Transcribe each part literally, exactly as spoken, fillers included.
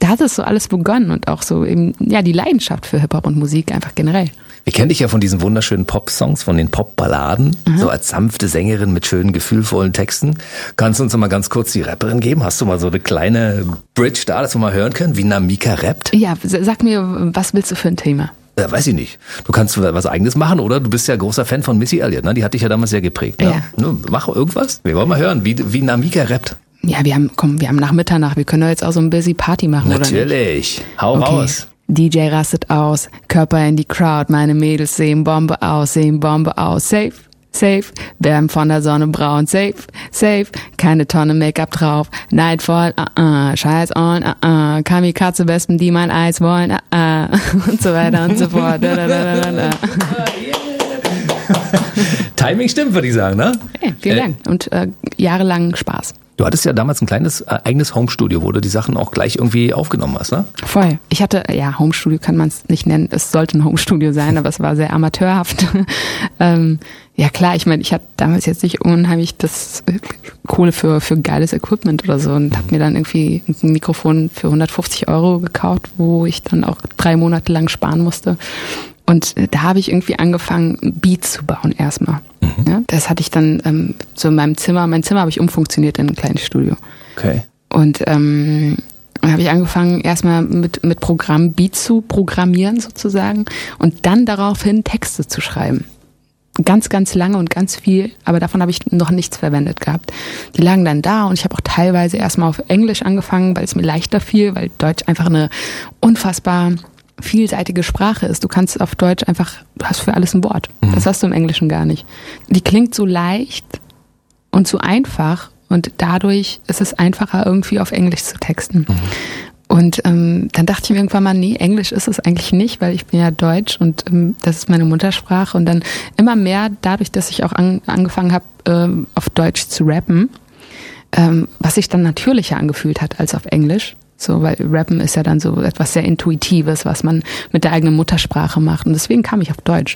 da hat es so alles begonnen und auch so eben, ja, die Leidenschaft für Hip-Hop und Musik einfach generell. Wir kennen dich ja von diesen wunderschönen Pop-Songs, von den Pop-Balladen, mhm. so als sanfte Sängerin mit schönen, gefühlvollen Texten. Kannst du uns noch mal ganz kurz die Rapperin geben? Hast du mal so eine kleine Bridge da, dass wir mal hören können, wie Namika rappt? Ja, sag mir, was willst du für ein Thema? Ja, weiß ich nicht. Du kannst was Eigenes machen, oder? Du bist ja großer Fan von Missy Elliott, ne? Die hat dich ja damals sehr geprägt. Ne? Ja. Ne, mach irgendwas. Wir wollen mal hören, wie, wie Namika rappt. Ja, wir haben, komm, wir haben nach Mitternacht. Wir können doch jetzt auch so ein busy Party machen, Natürlich. oder nicht? Natürlich. Hau okay. raus. D J rastet aus, Körper in die Crowd, meine Mädels sehen Bombe aus, sehen Bombe aus, safe, safe, werden von der Sonne braun, safe, safe, keine Tonne Make-up drauf, Nightfall, uh-uh, Scheiß on, uh-uh, Kamikaze-Wespen, die mein Eis wollen, uh-uh, und so weiter und so fort. Da, da, da, da, da. Timing stimmt, würde ich sagen, ne? Hey, vielen Dank und äh, jahrelang Spaß. Du hattest ja damals ein kleines äh, eigenes Homestudio, wo du die Sachen auch gleich irgendwie aufgenommen hast, ne? Voll. Ich hatte, ja, Homestudio kann man es nicht nennen. Es sollte ein Homestudio sein, aber es war sehr amateurhaft. ähm, ja klar, ich meine, ich hatte damals jetzt nicht unheimlich das äh, Kohle für, für geiles Equipment oder so und habe mir dann irgendwie ein Mikrofon für hundertfünfzig Euro gekauft, wo ich dann auch drei Monate lang sparen musste. Und da habe ich irgendwie angefangen, Beats zu bauen erstmal. Mhm. Ja, das hatte ich dann ähm, so in meinem Zimmer, mein Zimmer habe ich umfunktioniert in ein kleines Studio. Okay. Und ähm, dann habe ich angefangen, erstmal mit, mit Programm Beats zu programmieren sozusagen und dann daraufhin Texte zu schreiben. Ganz, ganz lange und ganz viel, aber davon habe ich noch nichts verwendet gehabt. Die lagen dann da und ich habe auch teilweise erstmal auf Englisch angefangen, weil es mir leichter fiel, weil Deutsch einfach eine unfassbar vielseitige Sprache ist. Du kannst auf Deutsch einfach, du hast für alles ein Wort. Mhm. Das hast du im Englischen gar nicht. Die klingt so leicht und so einfach und dadurch ist es einfacher, irgendwie auf Englisch zu texten. Mhm. Und ähm, dann dachte ich mir irgendwann mal, nee, Englisch ist es eigentlich nicht, weil ich bin ja Deutsch und ähm, das ist meine Muttersprache. Und dann immer mehr dadurch, dass ich auch an, angefangen habe, ähm, auf Deutsch zu rappen, ähm, was sich dann natürlicher angefühlt hat als auf Englisch. So, weil Rappen ist ja dann so etwas sehr Intuitives, was man mit der eigenen Muttersprache macht. Und deswegen kam ich auf Deutsch.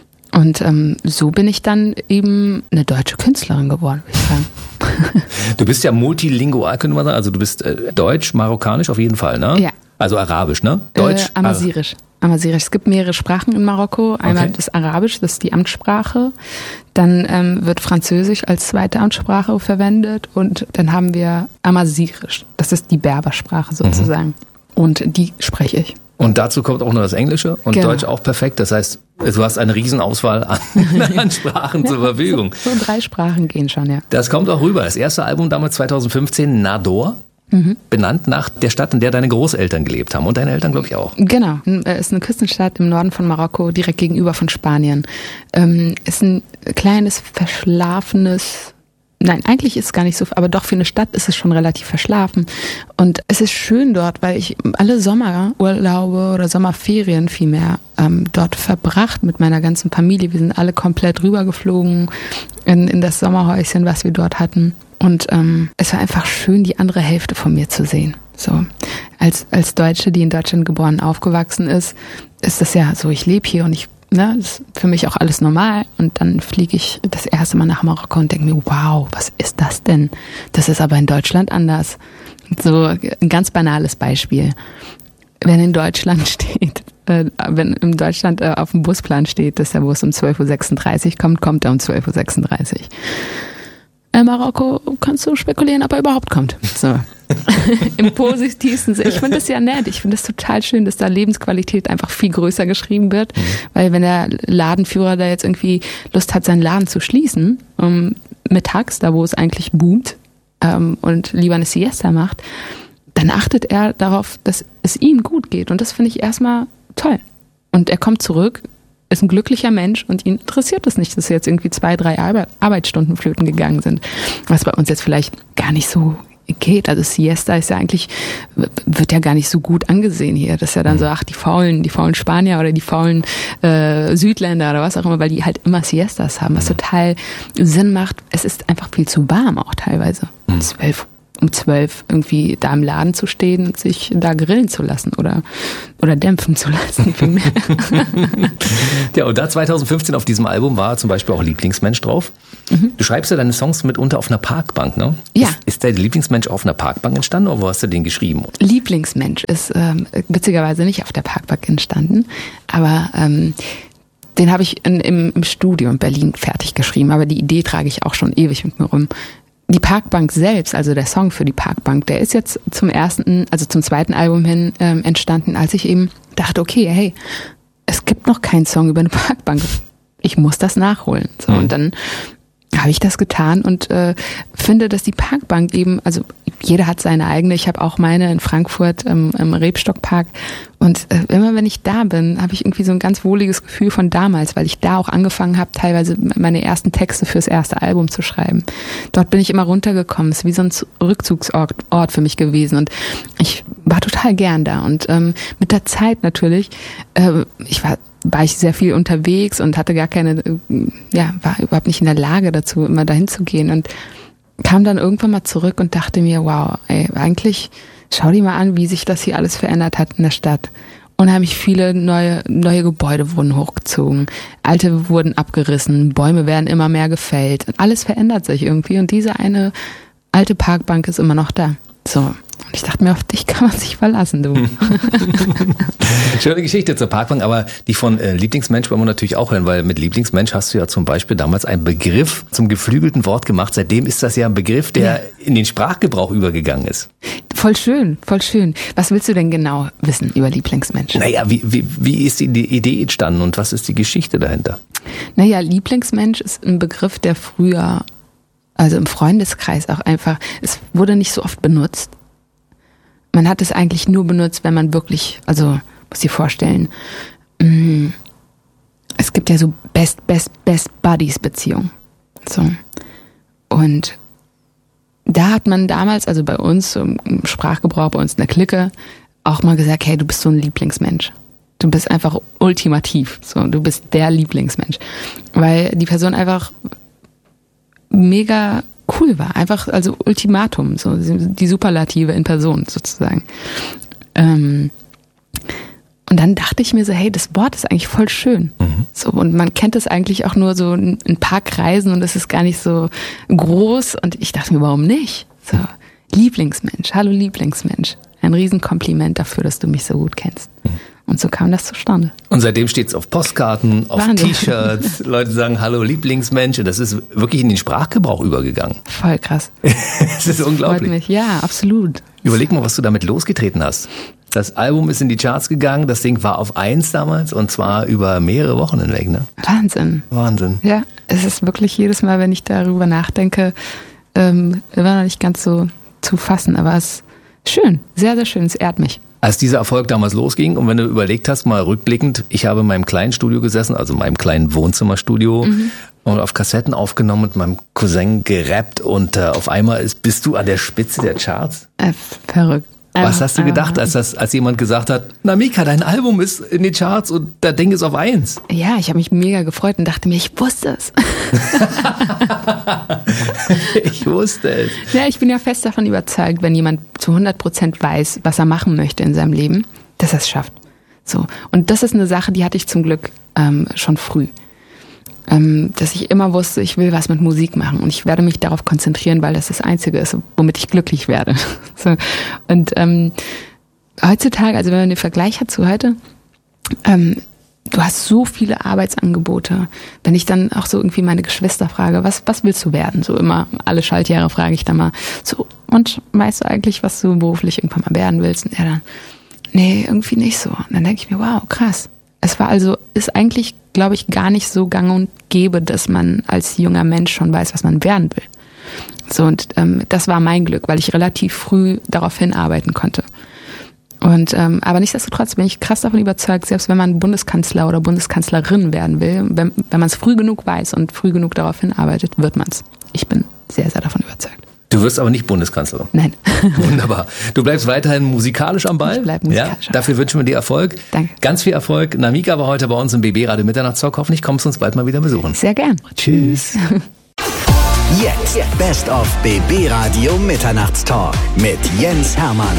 Und ähm, so bin ich dann eben eine deutsche Künstlerin geworden, würde ich sagen. Du bist ja multilingual, könnte man sagen. Also du bist äh, deutsch, marokkanisch auf jeden Fall, ne? Ja. Also arabisch, ne? Deutsch. Äh, Amazirisch. Amazirisch. Es gibt mehrere Sprachen in Marokko. Einmal Okay. das Arabisch, das ist die Amtssprache. Dann ähm, wird Französisch als zweite Amtssprache verwendet. Und dann haben wir Amazirisch. Das ist die Berbersprache sozusagen. Mhm. Und die spreche ich. Und dazu kommt auch noch das Englische und Genau. Deutsch auch perfekt. Das heißt, du hast eine Riesenauswahl an, an Sprachen zur Verfügung. So, so drei Sprachen gehen schon, ja. Das kommt auch rüber. Das erste Album damals zweitausendfünfzehn, Nador, mhm. benannt nach der Stadt, in der deine Großeltern gelebt haben. Und deine Eltern, glaube ich, auch. Genau. Es ist eine Küstenstadt im Norden von Marokko, direkt gegenüber von Spanien. Ähm, ist ein kleines, verschlafenes... Nein, eigentlich ist es gar nicht so, aber doch für eine Stadt ist es schon relativ verschlafen. Und es ist schön dort, weil ich alle Sommerurlaube oder Sommerferien vielmehr ähm, dort verbracht mit meiner ganzen Familie. Wir sind alle komplett rübergeflogen in, in das Sommerhäuschen, was wir dort hatten. Und ähm, es war einfach schön, die andere Hälfte von mir zu sehen. So, als, als Deutsche, die in Deutschland geboren und aufgewachsen ist, ist das ja so, ich lebe hier und ich Ne, das ist für mich auch alles normal und dann fliege ich das erste Mal nach Marokko und denke mir, wow, was ist das denn? Das ist aber in Deutschland anders. So ein ganz banales Beispiel. Wenn in Deutschland steht, äh, wenn in Deutschland äh, auf dem Busplan steht, dass der Bus um zwölf Uhr sechsunddreißig kommt, kommt er um zwölf Uhr sechsunddreißig. In Marokko kannst du spekulieren, ob er überhaupt kommt. So. Im positivsten Sinne. Ich finde das ja nett. Ich finde es total schön, dass da Lebensqualität einfach viel größer geschrieben wird. Mhm. Weil wenn der Ladenführer da jetzt irgendwie Lust hat, seinen Laden zu schließen, um, mittags, da wo es eigentlich boomt, ähm, und lieber eine Siesta macht, dann achtet er darauf, dass es ihm gut geht. Und das finde ich erstmal toll. Und er kommt zurück, ist ein glücklicher Mensch und ihn interessiert es nicht, dass jetzt irgendwie zwei, drei Arbeitsstunden flöten gegangen sind. Was bei uns jetzt vielleicht gar nicht so geht. Also Siesta ist ja eigentlich, wird ja gar nicht so gut angesehen hier. Das ist ja dann so, ach, die faulen, die faulen Spanier oder die faulen äh, Südländer oder was auch immer, weil die halt immer Siestas haben, was total Sinn macht. Es ist einfach viel zu warm auch teilweise. zwölf um zwölf irgendwie da im Laden zu stehen und sich da grillen zu lassen oder, oder dämpfen zu lassen. Ja, und da zwanzig fünfzehn auf diesem Album war zum Beispiel auch Lieblingsmensch drauf. Mhm. Du schreibst ja deine Songs mitunter auf einer Parkbank, ne? Ja. Ist, ist der Lieblingsmensch auf einer Parkbank entstanden oder wo hast du den geschrieben? Lieblingsmensch ist ähm, witzigerweise nicht auf der Parkbank entstanden, aber ähm, den habe ich in, im, im Studio in Berlin fertig geschrieben, aber die Idee trage ich auch schon ewig mit mir rum. Die Parkbank selbst, also der Song für die Parkbank, der ist jetzt zum ersten, also zum zweiten Album hin ähm, entstanden, als ich eben dachte, okay, hey, es gibt noch keinen Song über eine Parkbank. Ich muss das nachholen. So, mhm. Und dann habe ich das getan und äh, finde, dass die Parkbank eben, also jeder hat seine eigene, ich habe auch meine in Frankfurt ähm, im Rebstockpark und äh, immer wenn ich da bin, habe ich irgendwie so ein ganz wohliges Gefühl von damals, weil ich da auch angefangen habe, teilweise meine ersten Texte fürs erste Album zu schreiben. Dort bin ich immer runtergekommen, es ist wie so ein Rückzugsort Ort für mich gewesen und ich war total gern da und ähm, mit der Zeit natürlich, äh, ich war war ich sehr viel unterwegs und hatte gar keine, ja, war überhaupt nicht in der Lage dazu, immer dahin zu gehen und kam dann irgendwann mal zurück und dachte mir, wow, ey, eigentlich schau dir mal an, wie sich das hier alles verändert hat in der Stadt. Unheimlich viele neue, neue Gebäude wurden hochgezogen, alte wurden abgerissen, Bäume werden immer mehr gefällt, alles verändert sich irgendwie und diese eine alte Parkbank ist immer noch da. So. Und ich dachte mir, auf dich kann man sich verlassen, du. Schöne Geschichte zur Parkbank, aber die von äh, Lieblingsmensch wollen wir natürlich auch hören, weil mit Lieblingsmensch hast du ja zum Beispiel damals einen Begriff zum geflügelten Wort gemacht. Seitdem ist das ja ein Begriff, der ja. in den Sprachgebrauch übergegangen ist. Voll schön, voll schön. Was willst du denn genau wissen über Lieblingsmensch? Naja, wie, wie, wie ist die Idee entstanden und was ist die Geschichte dahinter? Naja, Lieblingsmensch ist ein Begriff, der früher, also im Freundeskreis auch einfach, es wurde nicht so oft benutzt. Man hat es eigentlich nur benutzt, wenn man wirklich, also muss dir vorstellen, es gibt ja so Best, Best, Best Buddies Beziehungen. So. Und da hat man damals, also bei uns im Sprachgebrauch, bei uns in der Clique, auch mal gesagt, hey, du bist so ein Lieblingsmensch. Du bist einfach ultimativ. So, du bist der Lieblingsmensch. Weil die Person einfach mega cool war. Einfach, also Ultimatum, so die Superlative in Person sozusagen. Ähm, und dann dachte ich mir so, hey, das Wort ist eigentlich voll schön. Mhm. So, und man kennt es eigentlich auch nur so in ein paar Kreisen und es ist gar nicht so groß. Und ich dachte mir, warum nicht? So, Lieblingsmensch, hallo Lieblingsmensch. Ein Riesenkompliment dafür, dass du mich so gut kennst. Mhm. Und so kam das zustande. Und seitdem steht es auf Postkarten, auf Wahnsinn. T-Shirts. Leute sagen, hallo Lieblingsmensch. Und das ist wirklich in den Sprachgebrauch übergegangen. Voll krass. Das ist unglaublich. Freut mich. Ja, absolut. Überleg mal, was du damit losgetreten hast. Das Album ist in die Charts gegangen. Das Ding war auf eins damals und zwar über mehrere Wochen hinweg. Ne? Wahnsinn. Wahnsinn. Ja, es ist wirklich jedes Mal, wenn ich darüber nachdenke, ähm, war noch nicht ganz so zu fassen. Aber es ist schön. Sehr, sehr schön. Es ehrt mich. Als dieser Erfolg damals losging und wenn du überlegt hast, mal rückblickend, ich habe in meinem kleinen Studio gesessen, also in meinem kleinen Wohnzimmerstudio mhm. und auf Kassetten aufgenommen mit meinem Cousin gerappt und äh, auf einmal ist, bist du an der Spitze der Charts. Äh, verrückt. Was hast du gedacht, als das, als jemand gesagt hat, na Mika, dein Album ist in den Charts und das Ding ist auf eins? Ja, ich habe mich mega gefreut und dachte mir, ich wusste es. Ich wusste es. Ja, ich bin ja fest davon überzeugt, wenn jemand zu hundert Prozent weiß, was er machen möchte in seinem Leben, dass er es schafft. So. Und das ist eine Sache, die hatte ich zum Glück ähm, schon früh. Ähm, dass ich immer wusste, ich will was mit Musik machen und ich werde mich darauf konzentrieren, weil das das Einzige ist, womit ich glücklich werde. So. Und ähm, heutzutage, also wenn man den Vergleich hat zu heute, ähm, du hast so viele Arbeitsangebote. Wenn ich dann auch so irgendwie meine Geschwister frage, was, was willst du werden? So immer, alle Schaltjahre frage ich dann mal so, und weißt du eigentlich, was du beruflich irgendwann mal werden willst? Und er dann, nee, irgendwie nicht so. Und dann denke ich mir, wow, krass. Es war also, ist eigentlich, glaube ich, gar nicht so gang und gäbe, dass man als junger Mensch schon weiß, was man werden will. So, und ähm, das war mein Glück, weil ich relativ früh darauf hinarbeiten konnte. Und ähm, aber nichtsdestotrotz bin ich krass davon überzeugt, selbst wenn man Bundeskanzler oder Bundeskanzlerin werden will, wenn, wenn man es früh genug weiß und früh genug darauf hinarbeitet, wird man es. Ich bin sehr, sehr davon überzeugt. Du wirst aber nicht Bundeskanzlerin. Nein. Wunderbar. Du bleibst weiterhin musikalisch am Ball. Ich bleib musikalisch. Ja, dafür wünschen wir dir Erfolg. Danke. Ganz viel Erfolg. Namika war heute bei uns im B B Radio Mitternachtstalk. Hoffentlich kommst du uns bald mal wieder besuchen. Sehr gern. Tschüss. Jetzt Best of B B Radio Mitternachtstalk mit Jens Hermann.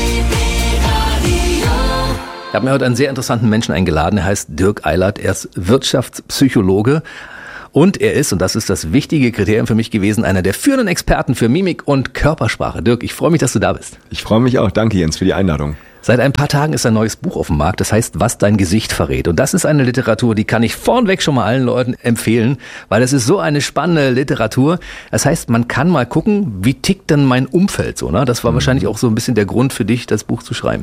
Ich habe mir heute einen sehr interessanten Menschen eingeladen. Er heißt Dirk Eilert. Er ist Wirtschaftspsychologe. Und er ist, und das ist das wichtige Kriterium für mich gewesen, einer der führenden Experten für Mimik und Körpersprache. Dirk, ich freue mich, dass du da bist. Ich freue mich auch. Danke, Jens, für die Einladung. Seit ein paar Tagen ist ein neues Buch auf dem Markt, das heißt, was dein Gesicht verrät. Und das ist eine Literatur, die kann ich vornweg schon mal allen Leuten empfehlen, weil es ist so eine spannende Literatur. Das heißt, man kann mal gucken, wie tickt denn mein Umfeld so, ne? Das war mhm. wahrscheinlich auch so ein bisschen der Grund für dich, das Buch zu schreiben.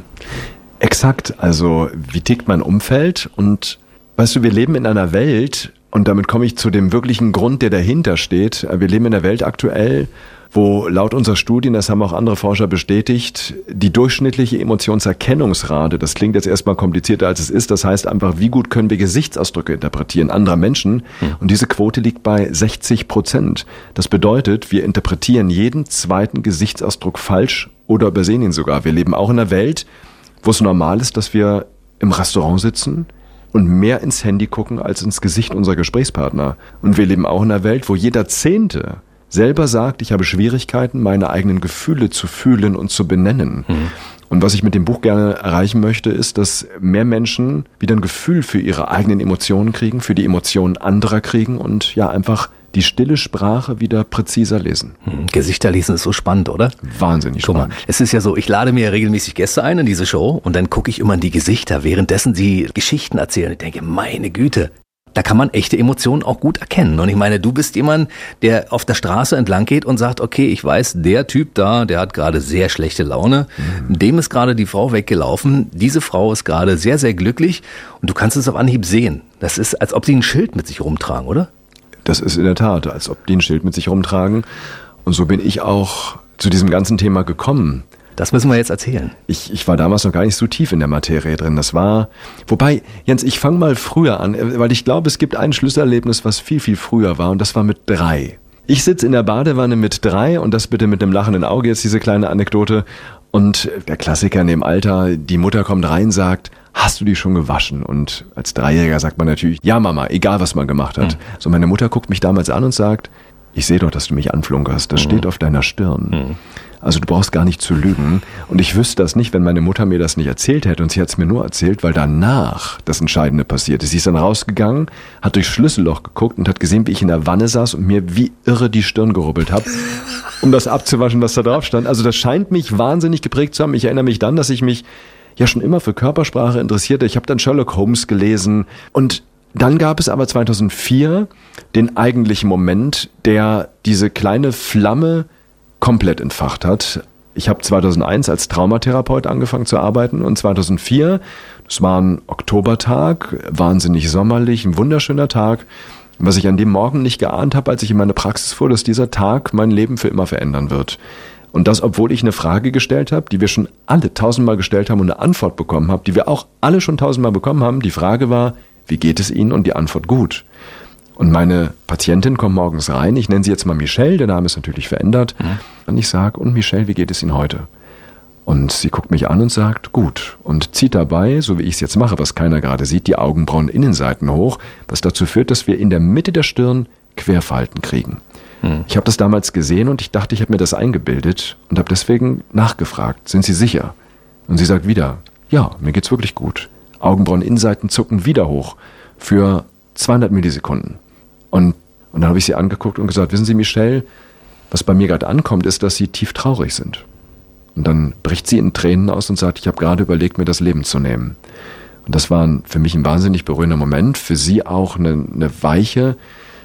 Exakt, also wie tickt mein Umfeld? Und weißt du, wir leben in einer Welt, und damit komme ich zu dem wirklichen Grund, der dahinter steht. Wir leben in einer Welt aktuell, wo laut unserer Studien, das haben auch andere Forscher bestätigt, die durchschnittliche Emotionserkennungsrate, das klingt jetzt erstmal komplizierter als es ist, das heißt einfach, wie gut können wir Gesichtsausdrücke interpretieren anderer Menschen, und diese Quote liegt bei sechzig Prozent. Das bedeutet, wir interpretieren jeden zweiten Gesichtsausdruck falsch oder übersehen ihn sogar. Wir leben auch in einer Welt, wo es normal ist, dass wir im Restaurant sitzen und mehr ins Handy gucken als ins Gesicht unserer Gesprächspartner. Und wir leben auch in einer Welt, wo jeder Zehnte selber sagt, ich habe Schwierigkeiten, meine eigenen Gefühle zu fühlen und zu benennen. Mhm. Und was ich mit dem Buch gerne erreichen möchte, ist, dass mehr Menschen wieder ein Gefühl für ihre eigenen Emotionen kriegen, für die Emotionen anderer kriegen und ja einfach die stille Sprache wieder präziser lesen. Mhm. Gesichter lesen ist so spannend, oder? Wahnsinnig Guck spannend. Mal, es ist ja so, ich lade mir regelmäßig Gäste ein in diese Show und dann gucke ich immer in die Gesichter, währenddessen sie Geschichten erzählen. Ich denke, meine Güte, da kann man echte Emotionen auch gut erkennen. Und ich meine, du bist jemand, der auf der Straße entlang geht und sagt, okay, ich weiß, der Typ da, der hat gerade sehr schlechte Laune. Mhm. Dem ist gerade die Frau weggelaufen. Diese Frau ist gerade sehr, sehr glücklich. Und du kannst es auf Anhieb sehen. Das ist, als ob sie ein Schild mit sich rumtragen, oder? Das ist in der Tat, als ob die ein Schild mit sich rumtragen. Und so bin ich auch zu diesem ganzen Thema gekommen. Das müssen wir jetzt erzählen. Ich, ich war damals noch gar nicht so tief in der Materie drin. Das war, wobei, Jens, ich fange mal früher an, weil ich glaube, es gibt ein Schlüsselerlebnis, was viel, viel früher war, und das war mit drei. Ich sitze in der Badewanne mit drei, und das bitte mit einem lachenden Auge, jetzt diese kleine Anekdote. Und der Klassiker in dem Alter, die Mutter kommt rein, sagt, hast du die schon gewaschen? Und als Dreijähriger sagt man natürlich, ja Mama, egal was man gemacht hat. Mhm. So, meine Mutter guckt mich damals an und sagt, ich sehe doch, dass du mich anflunkerst, das mhm. steht auf deiner Stirn. Mhm. Also du brauchst gar nicht zu lügen. Und ich wüsste das nicht, wenn meine Mutter mir das nicht erzählt hätte. Und sie hat es mir nur erzählt, weil danach das Entscheidende passierte. Sie ist dann rausgegangen, hat durchs Schlüsselloch geguckt und hat gesehen, wie ich in der Wanne saß und mir wie irre die Stirn gerubbelt habe, um das abzuwaschen, was da drauf stand. Also das scheint mich wahnsinnig geprägt zu haben. Ich erinnere mich dann, dass ich mich ja schon immer für Körpersprache interessierte. Ich habe dann Sherlock Holmes gelesen. Und dann gab es aber zweitausendvier den eigentlichen Moment, der diese kleine Flamme komplett entfacht hat. Ich habe zweitausendeins als Traumatherapeut angefangen zu arbeiten, und zweitausendvier, das war ein Oktobertag, wahnsinnig sommerlich, ein wunderschöner Tag. Was ich an dem Morgen nicht geahnt habe, als ich in meine Praxis fuhr, dass dieser Tag mein Leben für immer verändern wird. Und das, obwohl ich eine Frage gestellt habe, die wir schon alle tausendmal gestellt haben und eine Antwort bekommen haben, die wir auch alle schon tausendmal bekommen haben. Die Frage war, wie geht es Ihnen? Und die Antwort, gut. Und meine Patientin kommt morgens rein, ich nenne sie jetzt mal Michelle, der Name ist natürlich verändert, mhm. und ich sage, und Michelle, wie geht es Ihnen heute? Und sie guckt mich an und sagt, gut, und zieht dabei, so wie ich es jetzt mache, was keiner gerade sieht, die Augenbrauen-Innenseiten hoch, was dazu führt, dass wir in der Mitte der Stirn Querfalten kriegen. Mhm. Ich habe das damals gesehen und ich dachte, ich habe mir das eingebildet und habe deswegen nachgefragt, sind Sie sicher? Und sie sagt wieder, ja, mir geht's wirklich gut. Augenbrauen-Innenseiten zucken wieder hoch für zweihundert Millisekunden. Und, und dann habe ich sie angeguckt und gesagt, wissen Sie, Michelle, was bei mir gerade ankommt, ist, dass Sie tief traurig sind. Und dann bricht sie in Tränen aus und sagt, ich habe gerade überlegt, mir das Leben zu nehmen. Und das war für mich ein wahnsinnig berührender Moment, für sie auch eine, eine Weiche,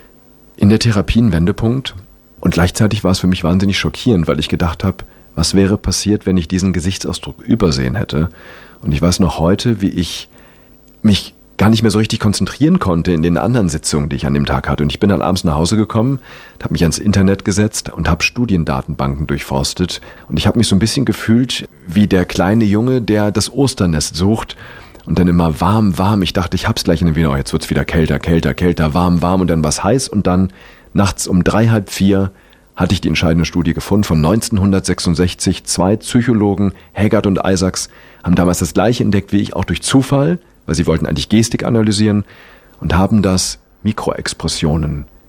in der Therapie ein Wendepunkt. Und gleichzeitig war es für mich wahnsinnig schockierend, weil ich gedacht habe, was wäre passiert, wenn ich diesen Gesichtsausdruck übersehen hätte? Und ich weiß noch heute, wie ich mich gar nicht mehr so richtig konzentrieren konnte in den anderen Sitzungen, die ich an dem Tag hatte. Und ich bin dann abends nach Hause gekommen, habe mich ans Internet gesetzt und habe Studiendatenbanken durchforstet. Und ich habe mich so ein bisschen gefühlt wie der kleine Junge, der das Osternest sucht und dann immer warm, warm. Ich dachte, ich hab's gleich in den Wiener, oh, jetzt wird's wieder kälter, kälter, kälter, warm, warm und dann was heiß. Und dann nachts um drei, halb vier hatte ich die entscheidende Studie gefunden von neunzehnhundertsechsundsechzig. Zwei Psychologen, Haggard und Isaacs, haben damals das Gleiche entdeckt wie ich, auch durch Zufall, weil sie wollten eigentlich Gestik analysieren und haben das Mikroexpressionen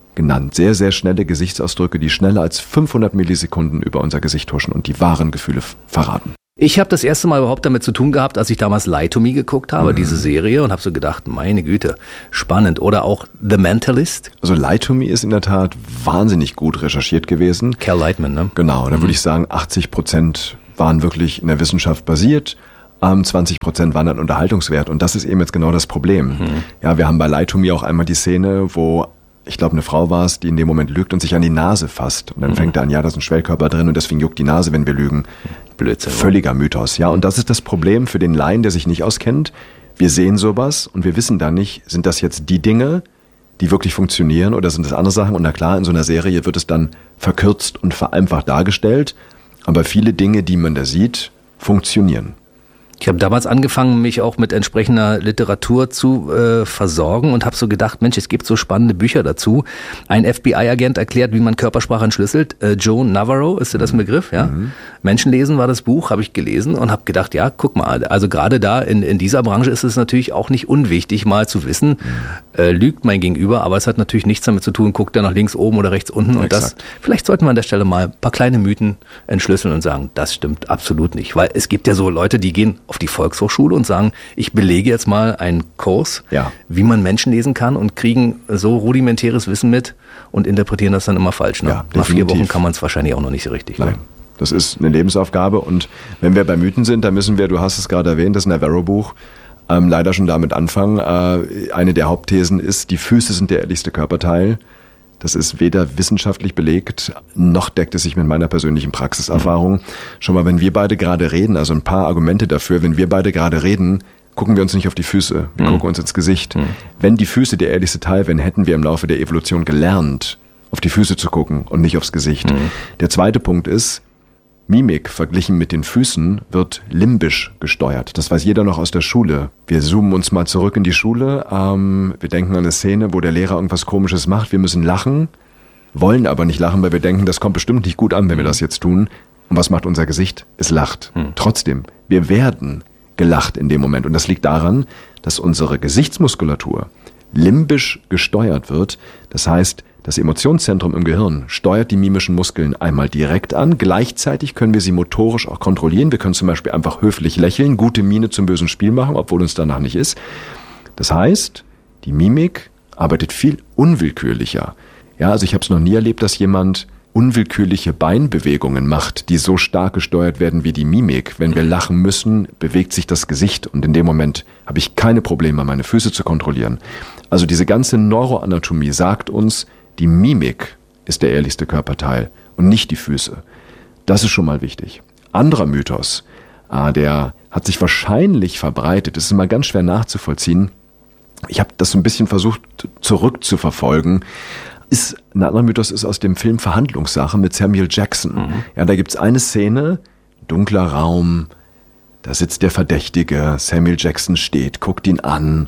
genannt. Sehr, sehr schnelle Gesichtsausdrücke, die schneller als fünfhundert Millisekunden über unser Gesicht huschen und die wahren Gefühle f- verraten. Ich habe das erste Mal überhaupt damit zu tun gehabt, als ich damals Lie to Me geguckt habe, mhm. diese Serie, und habe so gedacht, meine Güte, spannend. Oder auch The Mentalist. Also Lie to Me ist in der Tat wahnsinnig gut recherchiert gewesen. Cal Lightman, ne? Genau, da mhm. würde ich sagen, achtzig Prozent waren wirklich in der Wissenschaft basiert, ähm, zwanzig Prozent waren dann Unterhaltungswert. Und das ist eben jetzt genau das Problem. Mhm. Ja, wir haben bei Lie to Me auch einmal die Szene, wo ich glaube, eine Frau war es, die in dem Moment lügt und sich an die Nase fasst. Und dann mhm. fängt er an, ja, da ist ein Schwellkörper drin und deswegen juckt die Nase, wenn wir lügen. Blödsinn. Völliger Mythos, ja. Und das ist das Problem für den Laien, der sich nicht auskennt. Wir sehen sowas und wir wissen dann nicht, sind das jetzt die Dinge, die wirklich funktionieren oder sind das andere Sachen? Und na klar, in so einer Serie wird es dann verkürzt und vereinfacht dargestellt. Aber viele Dinge, die man da sieht, funktionieren. Ich habe damals angefangen, mich auch mit entsprechender Literatur zu äh, versorgen und habe so gedacht, Mensch, es gibt so spannende Bücher dazu. Ein F B I-Agent erklärt, wie man Körpersprache entschlüsselt. Äh, Joe Navarro, ist dir das ein Begriff? Ja. Mhm. Menschenlesen war das Buch, habe ich gelesen und habe gedacht, ja, guck mal, also gerade da in, in dieser Branche ist es natürlich auch nicht unwichtig, mal zu wissen, äh, lügt mein Gegenüber, aber es hat natürlich nichts damit zu tun, guckt er nach links oben oder rechts unten. Und das, vielleicht sollten wir an der Stelle mal ein paar kleine Mythen entschlüsseln und sagen, das stimmt absolut nicht. Weil es gibt ja so Leute, die gehen auf die Volkshochschule und sagen, ich belege jetzt mal einen Kurs, ja. wie man Menschen lesen kann und kriegen so rudimentäres Wissen mit und interpretieren das dann immer falsch. Ne? Ja, nach vier Wochen kann man es wahrscheinlich auch noch nicht so richtig. Nein. Ne? Das ist eine Lebensaufgabe und wenn wir bei Mythen sind, dann müssen wir, du hast es gerade erwähnt, das Navarro-Buch, ähm, leider schon damit anfangen. Äh, eine der Hauptthesen ist, die Füße sind der ehrlichste Körperteil. Das ist weder wissenschaftlich belegt, noch deckt es sich mit meiner persönlichen Praxiserfahrung. Mhm. Schon mal, wenn wir beide gerade reden, also ein paar Argumente dafür, wenn wir beide gerade reden, gucken wir uns nicht auf die Füße, wir mhm. gucken uns ins Gesicht. Mhm. Wenn die Füße der ehrlichste Teil wären, hätten wir im Laufe der Evolution gelernt, auf die Füße zu gucken und nicht aufs Gesicht. Mhm. Der zweite Punkt ist, Mimik verglichen mit den Füßen wird limbisch gesteuert. Das weiß jeder noch aus der Schule. Wir zoomen uns mal zurück in die Schule. Ähm, wir denken an eine Szene, wo der Lehrer irgendwas Komisches macht. Wir müssen lachen, wollen aber nicht lachen, weil wir denken, das kommt bestimmt nicht gut an, wenn wir das jetzt tun. Und was macht unser Gesicht? Es lacht. Hm. Trotzdem, wir werden gelacht in dem Moment. Und das liegt daran, dass unsere Gesichtsmuskulatur limbisch gesteuert wird. Das heißt, das Emotionszentrum im Gehirn steuert die mimischen Muskeln einmal direkt an. Gleichzeitig können wir sie motorisch auch kontrollieren. Wir können zum Beispiel einfach höflich lächeln, gute Miene zum bösen Spiel machen, obwohl uns danach nicht ist. Das heißt, die Mimik arbeitet viel unwillkürlicher. Ja, also ich habe es noch nie erlebt, dass jemand unwillkürliche Beinbewegungen macht, die so stark gesteuert werden wie die Mimik. Wenn wir lachen müssen, bewegt sich das Gesicht und in dem Moment habe ich keine Probleme, meine Füße zu kontrollieren. Also diese ganze Neuroanatomie sagt uns, die Mimik ist der ehrlichste Körperteil und nicht die Füße. Das ist schon mal wichtig. Anderer Mythos, ah, der hat sich wahrscheinlich verbreitet, das ist immer ganz schwer nachzuvollziehen. Ich habe das so ein bisschen versucht zurückzuverfolgen. Ist, ein anderer Mythos ist aus dem Film Verhandlungssache mit Samuel Jackson. Mhm. Ja, da gibt's eine Szene, dunkler Raum, da sitzt der Verdächtige, Samuel Jackson steht, guckt ihn an,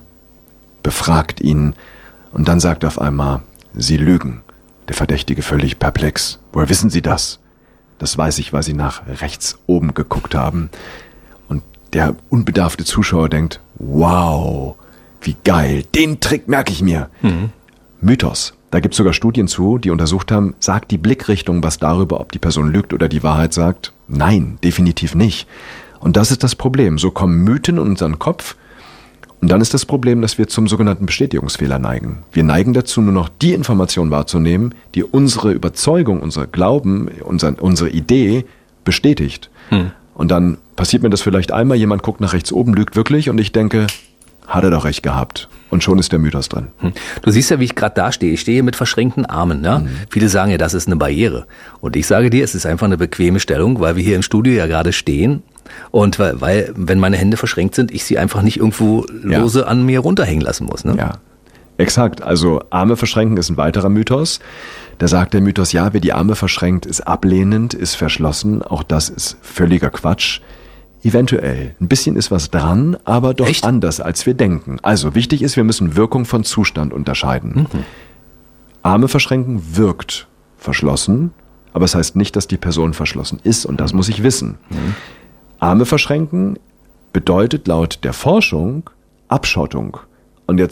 befragt ihn und dann sagt er auf einmal, Sie lügen. Der Verdächtige völlig perplex. Woher wissen Sie das? Das weiß ich, weil Sie nach rechts oben geguckt haben. Und der unbedarfte Zuschauer denkt, wow, wie geil, den Trick merke ich mir. Mhm. Mythos. Da gibt es sogar Studien zu, die untersucht haben, sagt die Blickrichtung was darüber, ob die Person lügt oder die Wahrheit sagt? Nein, definitiv nicht. Und das ist das Problem. So kommen Mythen in unseren Kopf. Und dann ist das Problem, dass wir zum sogenannten Bestätigungsfehler neigen. Wir neigen dazu, nur noch die Information wahrzunehmen, die unsere Überzeugung, unser Glauben, unser, unsere Idee bestätigt. Hm. Und dann passiert mir das vielleicht einmal, jemand guckt nach rechts oben, lügt wirklich und ich denke, hat er doch recht gehabt. Und schon ist der Mythos drin. Hm. Du siehst ja, wie ich gerade da stehe. Ich stehe mit verschränkten Armen. Ne? Hm. Viele sagen ja, das ist eine Barriere. Und ich sage dir, es ist einfach eine bequeme Stellung, weil wir hier im Studio ja gerade stehen. Und weil, weil, wenn meine Hände verschränkt sind, ich sie einfach nicht irgendwo lose ja. an mir runterhängen lassen muss. Ne? Ja, exakt. Also Arme verschränken ist ein weiterer Mythos. Da sagt der Mythos, ja, wer die Arme verschränkt, ist ablehnend, ist verschlossen. Auch das ist völliger Quatsch. Eventuell. Ein bisschen ist was dran, aber doch Echt? anders, als wir denken. Also wichtig ist, wir müssen Wirkung von Zustand unterscheiden. Mhm. Arme verschränken wirkt verschlossen, aber es heißt nicht, dass die Person verschlossen ist und das muss ich wissen. Mhm. Arme verschränken bedeutet laut der Forschung Abschottung. Und jetzt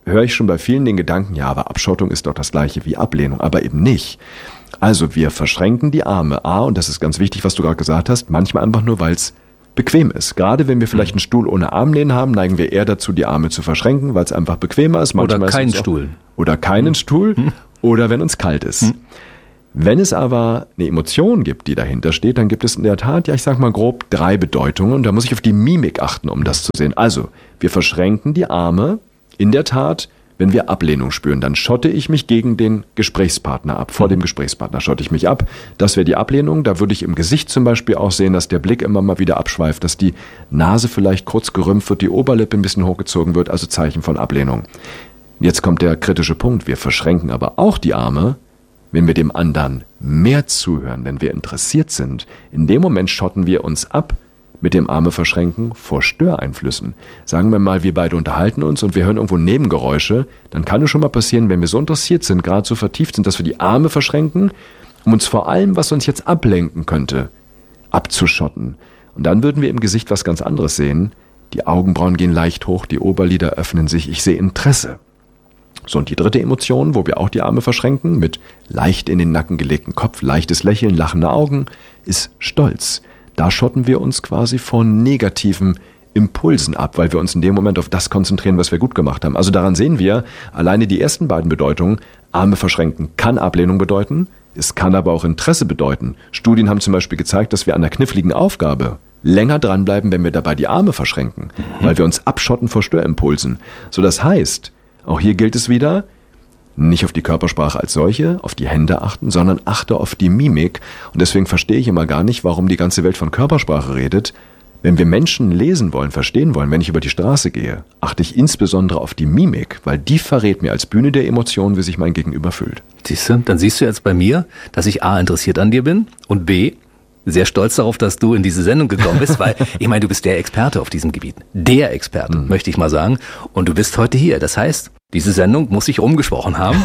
höre ich schon bei vielen den Gedanken, ja, aber Abschottung ist doch das gleiche wie Ablehnung, aber eben nicht. Also wir verschränken die Arme, A, und das ist ganz wichtig, was du gerade gesagt hast, manchmal einfach nur, weil es bequem ist. Gerade wenn wir vielleicht einen Stuhl ohne Armlehnen haben, neigen wir eher dazu, die Arme zu verschränken, weil es einfach bequemer ist. Manchmal oder keinen ist Stuhl. Auch, oder keinen Stuhl. Hm. Oder wenn uns kalt ist. Hm. Wenn es aber eine Emotion gibt, die dahinter steht, dann gibt es in der Tat, ja, ich sag mal grob, drei Bedeutungen. Und da muss ich auf die Mimik achten, um das zu sehen. Also, wir verschränken die Arme in der Tat, wenn wir Ablehnung spüren, dann schotte ich mich gegen den Gesprächspartner ab. Vor dem Gesprächspartner schotte ich mich ab. Das wäre die Ablehnung. Da würde ich im Gesicht zum Beispiel auch sehen, dass der Blick immer mal wieder abschweift, dass die Nase vielleicht kurz gerümpft wird, die Oberlippe ein bisschen hochgezogen wird, also Zeichen von Ablehnung. Jetzt kommt der kritische Punkt. Wir verschränken aber auch die Arme, wenn wir dem anderen mehr zuhören, wenn wir interessiert sind. In dem Moment schotten wir uns ab, mit dem Arme verschränken vor Störeinflüssen. Sagen wir mal, wir beide unterhalten uns und wir hören irgendwo Nebengeräusche, dann kann es schon mal passieren, wenn wir so interessiert sind, gerade so vertieft sind, dass wir die Arme verschränken, um uns vor allem, was uns jetzt ablenken könnte, abzuschotten. Und dann würden wir im Gesicht was ganz anderes sehen. Die Augenbrauen gehen leicht hoch, die Oberlider öffnen sich, ich sehe Interesse. So, und die dritte Emotion, wo wir auch die Arme verschränken, mit leicht in den Nacken gelegten Kopf, leichtes Lächeln, lachende Augen, ist Stolz. Da schotten wir uns quasi vor negativen Impulsen ab, weil wir uns in dem Moment auf das konzentrieren, was wir gut gemacht haben. Also daran sehen wir, alleine die ersten beiden Bedeutungen, Arme verschränken kann Ablehnung bedeuten, es kann aber auch Interesse bedeuten. Studien haben zum Beispiel gezeigt, dass wir an einer kniffligen Aufgabe länger dranbleiben, wenn wir dabei die Arme verschränken, mhm. weil wir uns abschotten vor Störimpulsen. So, das heißt, auch hier gilt es wieder, nicht auf die Körpersprache als solche, auf die Hände achten, sondern achte auf die Mimik. Und deswegen verstehe ich immer gar nicht, warum die ganze Welt von Körpersprache redet. Wenn wir Menschen lesen wollen, verstehen wollen, wenn ich über die Straße gehe, achte ich insbesondere auf die Mimik, weil die verrät mir als Bühne der Emotionen, wie sich mein Gegenüber fühlt. Siehst du, dann siehst du jetzt bei mir, dass ich A, interessiert an dir bin und B, sehr stolz darauf, dass du in diese Sendung gekommen bist, weil ich meine, du bist der Experte auf diesem Gebiet. Der Experte, mhm. möchte ich mal sagen. Und du bist heute hier. Das heißt, diese Sendung muss sich rumgesprochen haben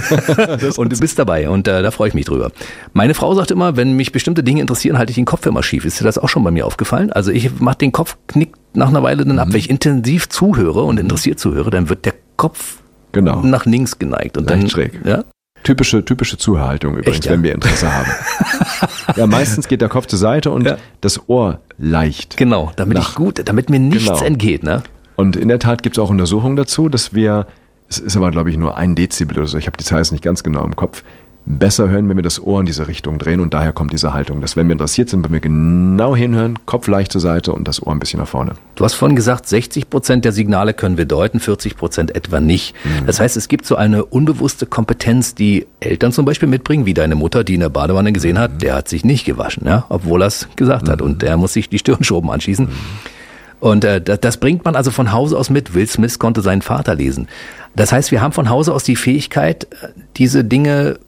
und du bist dabei und äh, da freue ich mich drüber. Meine Frau sagt immer, wenn mich bestimmte Dinge interessieren, halte ich den Kopf immer schief. Ist dir das auch schon bei mir aufgefallen? Also ich mache den Kopf, knickt nach einer Weile dann ab. Mhm. Wenn ich intensiv zuhöre und interessiert zuhöre, dann wird der Kopf genau. nach links geneigt. Und Leicht dann schräg. Ja? Typische, typische Zuhörhaltung übrigens, Echt, ja? wenn wir Interesse haben. Ja, meistens geht der Kopf zur Seite und ja. das Ohr leicht. Genau, damit nach, ich gut, damit mir nichts genau. entgeht, ne? Und in der Tat gibt es auch Untersuchungen dazu, dass wir, es ist aber glaube ich nur ein Dezibel oder so, ich habe die Zahl jetzt nicht ganz genau im Kopf, besser hören, wenn wir das Ohr in diese Richtung drehen und daher kommt diese Haltung, dass wenn wir interessiert sind, wenn wir genau hinhören, Kopf leicht zur Seite und das Ohr ein bisschen nach vorne. Du hast vorhin gesagt, sechzig Prozent der Signale können wir deuten, vierzig Prozent etwa nicht. Mhm. Das heißt, es gibt so eine unbewusste Kompetenz, die Eltern zum Beispiel mitbringen, wie deine Mutter, die in der Badewanne gesehen hat, mhm. der hat sich nicht gewaschen, ja, obwohl er es gesagt mhm. hat und der muss sich die Stirnschoben anschießen. Mhm. Und äh, das, das bringt man also von Hause aus mit. Will Smith konnte seinen Vater lesen. Das heißt, wir haben von Hause aus die Fähigkeit, diese Dinge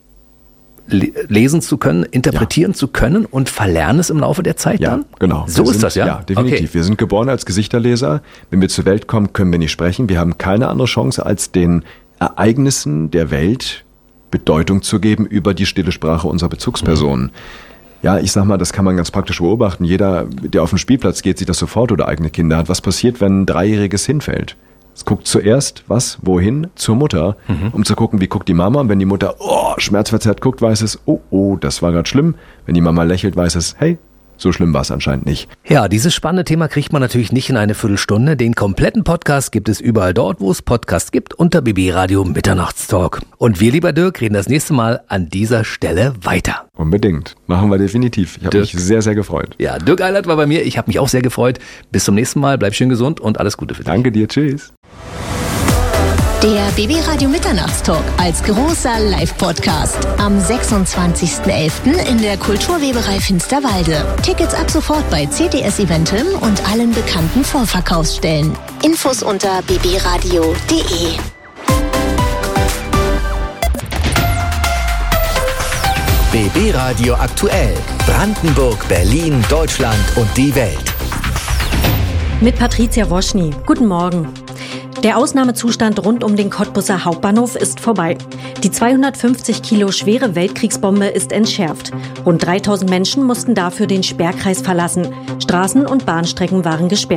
lesen zu können, interpretieren ja. zu können und verlernen es im Laufe der Zeit ja, dann? Genau. So wir ist sind, das, ja? Ja, definitiv. Okay. Wir sind geboren als Gesichterleser. Wenn wir zur Welt kommen, können wir nicht sprechen. Wir haben keine andere Chance, als den Ereignissen der Welt Bedeutung zu geben über die stille Sprache unserer Bezugspersonen. Mhm. Ja, ich sag mal, das kann man ganz praktisch beobachten. Jeder, der auf den Spielplatz geht, sieht das sofort oder eigene Kinder hat. Was passiert, wenn ein Dreijähriges hinfällt? Es guckt zuerst, was, wohin? Zur Mutter, mhm. um zu gucken, wie guckt die Mama. Und wenn die Mutter oh, schmerzverzerrt guckt, weiß es, oh, oh, das war gerade schlimm. Wenn die Mama lächelt, weiß es, hey, so schlimm war es anscheinend nicht. Ja, dieses spannende Thema kriegt man natürlich nicht in eine Viertelstunde. Den kompletten Podcast gibt es überall dort, wo es Podcasts gibt, unter B B Radio Mitternachtstalk. Und wir, lieber Dirk, reden das nächste Mal an dieser Stelle weiter. Unbedingt. Machen wir definitiv. Ich habe mich sehr, sehr gefreut. Ja, Dirk Eilert war bei mir. Ich habe mich auch sehr gefreut. Bis zum nächsten Mal. Bleib schön gesund und alles Gute für dich. Danke dir. Tschüss. Der B B Radio Mitternachtstalk als großer Live-Podcast am sechsundzwanzigsten elften in der Kulturweberei Finsterwalde. Tickets ab sofort bei C T S Eventim und allen bekannten Vorverkaufsstellen. Infos unter b b radio punkt d e. B B Radio aktuell. Brandenburg, Berlin, Deutschland und die Welt. Mit Patricia Woschny. Guten Morgen. Der Ausnahmezustand rund um den Cottbuser Hauptbahnhof ist vorbei. Die zweihundertfünfzig Kilo schwere Weltkriegsbombe ist entschärft. Rund dreitausend Menschen mussten dafür den Sperrkreis verlassen. Straßen und Bahnstrecken waren gesperrt.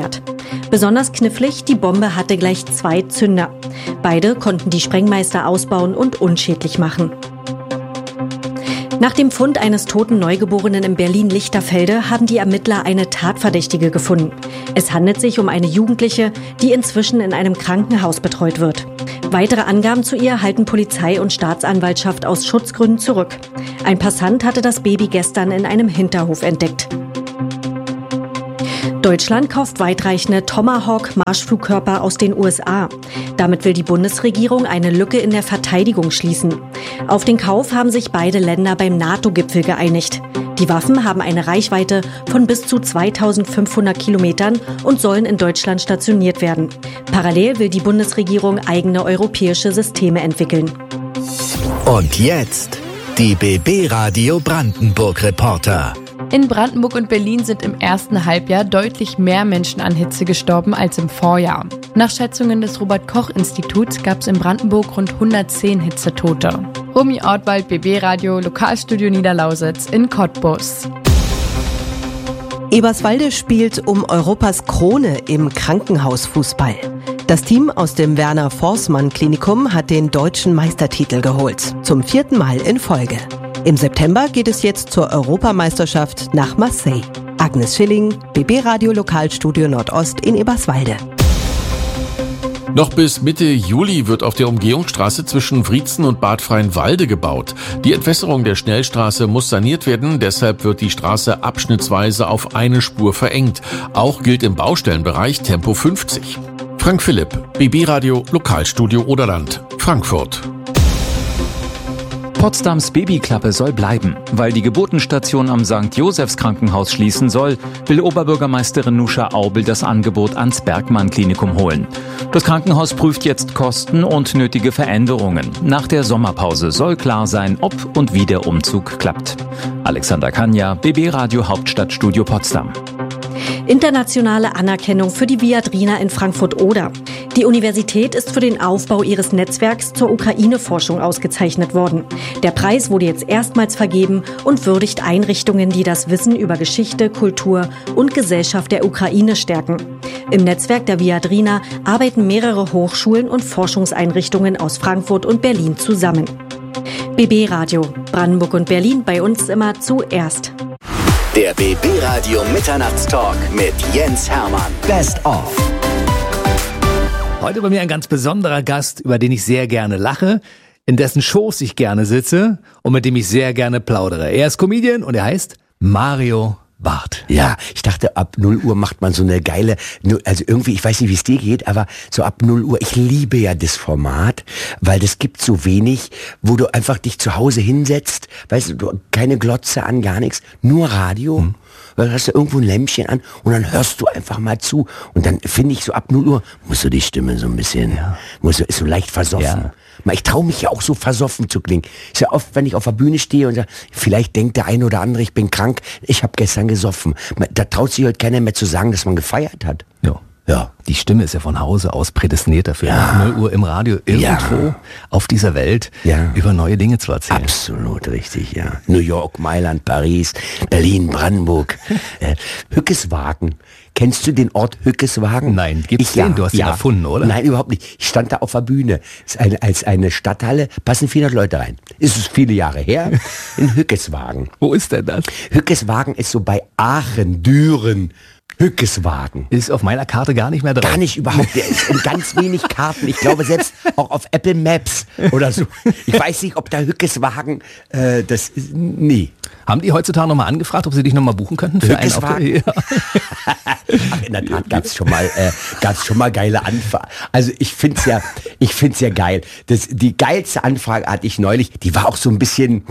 Besonders knifflig, die Bombe hatte gleich zwei Zünder. Beide konnten die Sprengmeister ausbauen und unschädlich machen. Nach dem Fund eines toten Neugeborenen in Berlin-Lichterfelde haben die Ermittler eine Tatverdächtige gefunden. Es handelt sich um eine Jugendliche, die inzwischen in einem Krankenhaus betreut wird. Weitere Angaben zu ihr halten Polizei und Staatsanwaltschaft aus Schutzgründen zurück. Ein Passant hatte das Baby gestern in einem Hinterhof entdeckt. Deutschland kauft weitreichende Tomahawk-Marschflugkörper aus den U S A. Damit will die Bundesregierung eine Lücke in der Verteidigung schließen. Auf den Kauf haben sich beide Länder beim NATO-Gipfel geeinigt. Die Waffen haben eine Reichweite von bis zu zweitausendfünfhundert Kilometern und sollen in Deutschland stationiert werden. Parallel will die Bundesregierung eigene europäische Systeme entwickeln. Und jetzt die B B Radio Brandenburg Reporter. In Brandenburg und Berlin sind im ersten Halbjahr deutlich mehr Menschen an Hitze gestorben als im Vorjahr. Nach Schätzungen des Robert-Koch-Instituts gab es in Brandenburg rund hundertzehn Hitzetote. Romy Ortwald, B B Radio, Lokalstudio Niederlausitz in Cottbus. Eberswalde spielt um Europas Krone im Krankenhausfußball. Das Team aus dem Werner-Forsmann-Klinikum hat den deutschen Meistertitel geholt. Zum vierten Mal in Folge. Im September geht es jetzt zur Europameisterschaft nach Marseille. Agnes Schilling, B B Radio Lokalstudio Nordost in Eberswalde. Noch bis Mitte Juli wird auf der Umgehungsstraße zwischen Wriezen und Bad Freienwalde gebaut. Die Entwässerung der Schnellstraße muss saniert werden, deshalb wird die Straße abschnittsweise auf eine Spur verengt. Auch gilt im Baustellenbereich Tempo fünfzig. Frank Philipp, B B Radio Lokalstudio Oderland, Frankfurt. Potsdams Babyklappe soll bleiben. Weil die Geburtenstation am Sankt Josephs Krankenhaus schließen soll, will Oberbürgermeisterin Nuscha Aubel das Angebot ans Bergmann-Klinikum holen. Das Krankenhaus prüft jetzt Kosten und nötige Veränderungen. Nach der Sommerpause soll klar sein, ob und wie der Umzug klappt. Alexander Kanja, B B Radio Hauptstadtstudio Potsdam. Internationale Anerkennung für die Viadrina in Frankfurt-Oder. Die Universität ist für den Aufbau ihres Netzwerks zur Ukraine-Forschung ausgezeichnet worden. Der Preis wurde jetzt erstmals vergeben und würdigt Einrichtungen, die das Wissen über Geschichte, Kultur und Gesellschaft der Ukraine stärken. Im Netzwerk der Viadrina arbeiten mehrere Hochschulen und Forschungseinrichtungen aus Frankfurt und Berlin zusammen. B B Radio, Brandenburg und Berlin, bei uns immer zuerst. Der B B Radio Mitternachtstalk mit Jens Hermann. Best of. Heute bei mir ein ganz besonderer Gast, über den ich sehr gerne lache, in dessen Schoß ich gerne sitze und mit dem ich sehr gerne plaudere. Er ist Comedian und er heißt Mario Barth. Ja, ich dachte, ab null Uhr macht man so eine geile, also irgendwie, ich weiß nicht, wie es dir geht, aber so ab null Uhr, ich liebe ja das Format, weil das gibt so wenig, wo du einfach dich zu Hause hinsetzt, weißt du, keine Glotze an, gar nichts, nur Radio, hm. weil du hast da irgendwo ein Lämpchen an und dann hörst du einfach mal zu und dann finde ich so ab null Uhr, musst du die Stimme so ein bisschen, ja. musst du, ist so leicht versoffen. Ja. Ich traue mich ja auch so versoffen zu klingen. Ist ja oft, wenn ich auf der Bühne stehe und sage, vielleicht denkt der eine oder andere, ich bin krank, ich habe gestern gesoffen. Da traut sich heute keiner mehr zu sagen, dass man gefeiert hat. Ja. Ja. Die Stimme ist ja von Hause aus prädestiniert dafür, ja. nach null Uhr im Radio irgendwo ja. auf dieser Welt ja. über neue Dinge zu erzählen. Absolut richtig, ja. New York, Mailand, Paris, Berlin, Brandenburg, äh, Hückeswagen. Kennst du den Ort Hückeswagen? Nein, gibt's ich, den? Ja, du hast ja. ihn erfunden, oder? Nein, überhaupt nicht. Ich stand da auf der Bühne. Ist eine, als eine Stadthalle, passen vierhundert Leute rein. Ist es viele Jahre her? In Hückeswagen. Wo ist denn das? Hückeswagen ist so bei Aachen, Düren. Hückeswagen. Ist auf meiner Karte gar nicht mehr drauf. Gar nicht überhaupt. Der ist in ganz wenig Karten. Ich glaube selbst auch auf Apple Maps oder so. Ich weiß nicht, ob der Hückeswagen, äh, das ist, nee. Haben die heutzutage nochmal angefragt, ob sie dich nochmal buchen könnten für einen Auftritt? Ja. Ach, in der Tat gab's schon mal, äh, gab's schon mal geile Anfragen. Also ich find's ja, ich find's ja geil. Das, die geilste Anfrage hatte ich neulich. Die war auch so ein bisschen.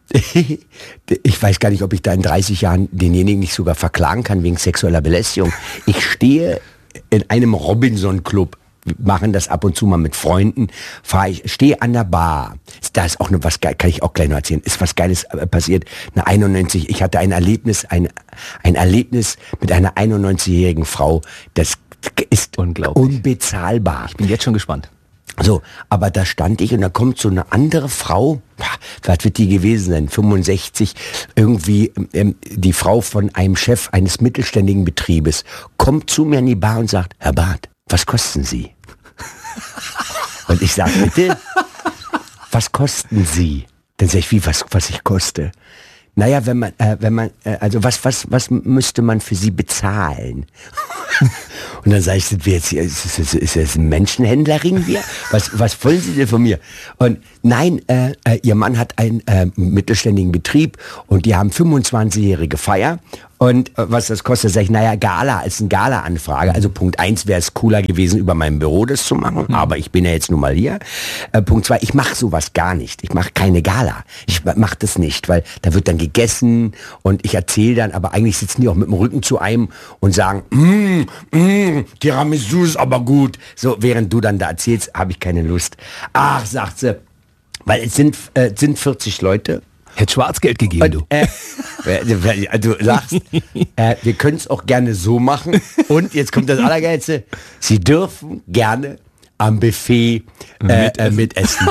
Ich weiß gar nicht, ob ich da in dreißig Jahren denjenigen nicht sogar verklagen kann wegen sexueller Belästigung. Ich stehe in einem Robinson-Club, machen das ab und zu mal mit Freunden, fahre ich, stehe an der Bar. Da ist auch noch was geil, kann ich auch gleich noch erzählen. Ist was Geiles passiert. Eine einundneunzig, ich hatte ein Erlebnis, ein, ein Erlebnis mit einer einundneunzigjährigen Frau. Das ist unglaublich, unbezahlbar. Ich bin jetzt schon gespannt. So, aber da stand ich und da kommt so eine andere Frau, was wird die gewesen sein, fünfundsechzig, irgendwie ähm, die Frau von einem Chef eines mittelständigen Betriebes, kommt zu mir in die Bar und sagt, Herr Barth, was kosten Sie? Und ich sage, bitte, was kosten Sie? Dann sage ich, wie, was, was ich koste? Naja, wenn man, äh, wenn man, äh, also was, was, was müsste man für Sie bezahlen? Und dann sage ich, sind wir jetzt hier, ist das, ist das ein Menschenhändlerring hier? Was, was wollen Sie denn von mir? Und nein, äh, äh, Ihr Mann hat einen äh, mittelständigen Betrieb und die haben fünfundzwanzigjährige Feier. Und äh, was das kostet, sage ich, naja, Gala ist eine Gala-Anfrage. Also Punkt eins wäre es cooler gewesen, über mein Büro das zu machen, mhm. aber ich bin ja jetzt nun mal hier. Äh, Punkt zwei, ich mache sowas gar nicht. Ich mache keine Gala. Ich mache das nicht, weil da wird dann gegessen und ich erzähle dann, aber eigentlich sitzen die auch mit dem Rücken zu einem und sagen, mm, mm, Tiramisu ist aber gut. So, während du dann da erzählst, habe ich keine Lust. Ach, sagt sie, weil es sind, äh, sind vierzig Leute. Hätte Schwarzgeld gegeben, und, du. Äh, du sagst, äh, wir können es auch gerne so machen. Und jetzt kommt das Allergeilste. Sie dürfen gerne am Buffet äh, mitessen. Äh, mitessen.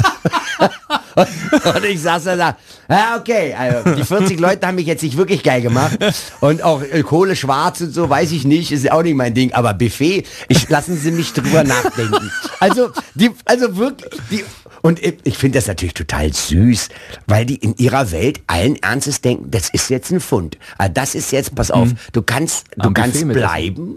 und, und ich saß da und sag, ja, okay, also die vierzig Leute haben mich jetzt nicht wirklich geil gemacht. Und auch äh, Kohle schwarz und so, weiß ich nicht, ist auch nicht mein Ding. Aber Buffet, ich, lassen Sie mich drüber nachdenken. Also, die, also wirklich, die... Und ich finde das natürlich total süß, weil die in ihrer Welt allen Ernstes denken, das ist jetzt ein Pfund. Das ist jetzt, pass auf, du kannst, du Am kannst bleiben,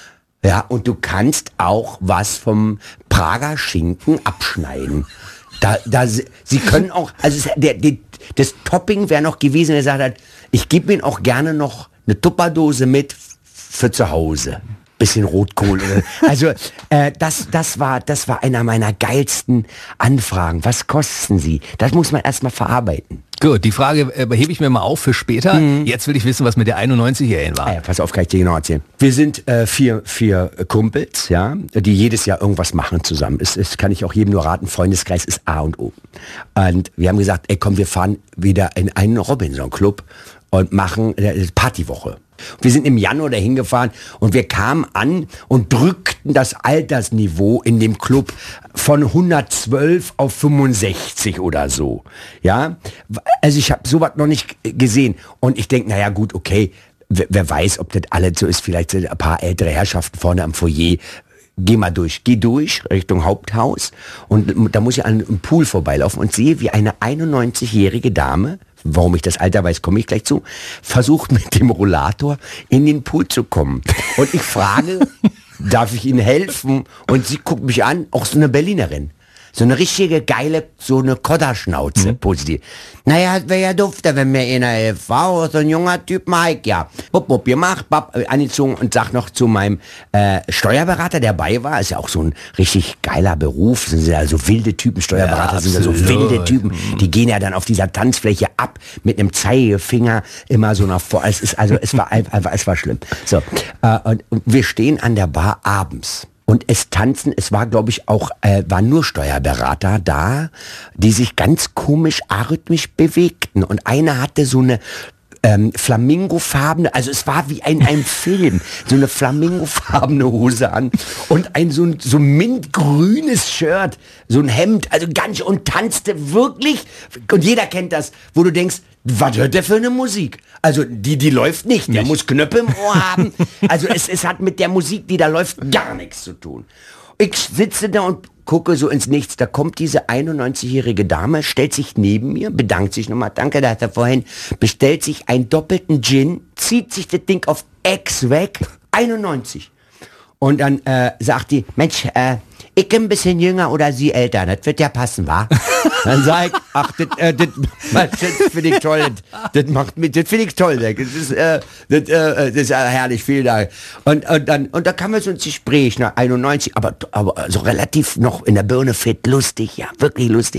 ja, und du kannst auch was vom Prager Schinken abschneiden. Da, da, sie können auch, also der, der, das Topping wäre noch gewesen, wenn er gesagt hat, ich gebe Ihnen auch gerne noch eine Tupperdose mit für zu Hause. Bisschen Rotkohl. Also äh, das, das, war, das war einer meiner geilsten Anfragen. Was kosten Sie? Das muss man erstmal verarbeiten. Gut, die Frage äh, hebe ich mir mal auf für später. Mhm. Jetzt will ich wissen, was mit der einundneunzigjährigen war. Ah ja, pass auf, kann ich dir genau erzählen. Wir sind äh, vier, vier Kumpels, ja, die jedes Jahr irgendwas machen zusammen. Es, es kann ich auch jedem nur raten, Freundeskreis ist A und O. Und wir haben gesagt, ey komm, wir fahren wieder in einen Robinson-Club und machen äh, Partywoche. Wir sind im Januar dahin gefahren und wir kamen an und drückten das Altersniveau in dem Club von hundertzwölf auf fünfundsechzig oder so. Ja, also ich habe sowas noch nicht gesehen und ich denke, naja gut, okay, wer, wer weiß, ob das alles so ist, vielleicht sind ein paar ältere Herrschaften vorne am Foyer. Geh mal durch, geh durch Richtung Haupthaus und da muss ich an einem Pool vorbeilaufen und sehe, wie eine einundneunzigjährige Dame, warum ich das Alter weiß, komme ich gleich zu, versucht mit dem Rollator in den Pool zu kommen. Und ich frage, darf ich Ihnen helfen? Und sie guckt mich an, auch so eine Berlinerin. So eine richtige geile, so eine Kodderschnauze, mhm. positiv. Naja, wäre ja dufter, wenn mir einer hilft. Wow, so ein junger Typ, Mike, ja. Bup, bup, gemacht, bap, angezogen und sag noch zu meinem äh, Steuerberater, der bei war, ist ja auch so ein richtig geiler Beruf, sind ja so wilde Typen, Steuerberater ja, sind ja so wilde Typen, die gehen ja dann auf dieser Tanzfläche ab mit einem Zeigefinger immer so nach vor. Es ist also, es war einfach, es war schlimm. So, äh, und wir stehen an der Bar abends. Und es tanzen, es war glaube ich auch, äh, waren nur Steuerberater da, die sich ganz komisch arrhythmisch bewegten. Und einer hatte so eine ähm, flamingofarbene, also es war wie ein, ein Film, so eine flamingofarbene Hose an und ein so ein so mintgrünes Shirt, so ein Hemd, also ganz und tanzte wirklich, und jeder kennt das, wo du denkst, was hört der für eine Musik? Also die, die läuft nicht, der nicht. Muss Knöpfe im Ohr haben. Also es, es hat mit der Musik, die da läuft, gar nichts zu tun. Ich sitze da und gucke so ins Nichts. Da kommt diese einundneunzigjährige Dame, stellt sich neben mir, bedankt sich nochmal, danke, da hat er vorhin, bestellt sich einen doppelten Gin, zieht sich das Ding auf Ex weg, einundneunzig. Und dann äh, sagt die, Mensch, äh, ich bin ein bisschen jünger oder Sie älter, das wird ja passen, wa? Dann sag ich, ach, das, äh, das, das finde ich toll, das, das macht mich, das finde ich toll, das ist, äh, das, äh, das ist äh, herrlich, vielen Dank. Und, und dann, und da kam wir so ins Gespräch, nach einundneunzig, aber, aber so relativ noch in der Birne fit, lustig, ja, wirklich lustig.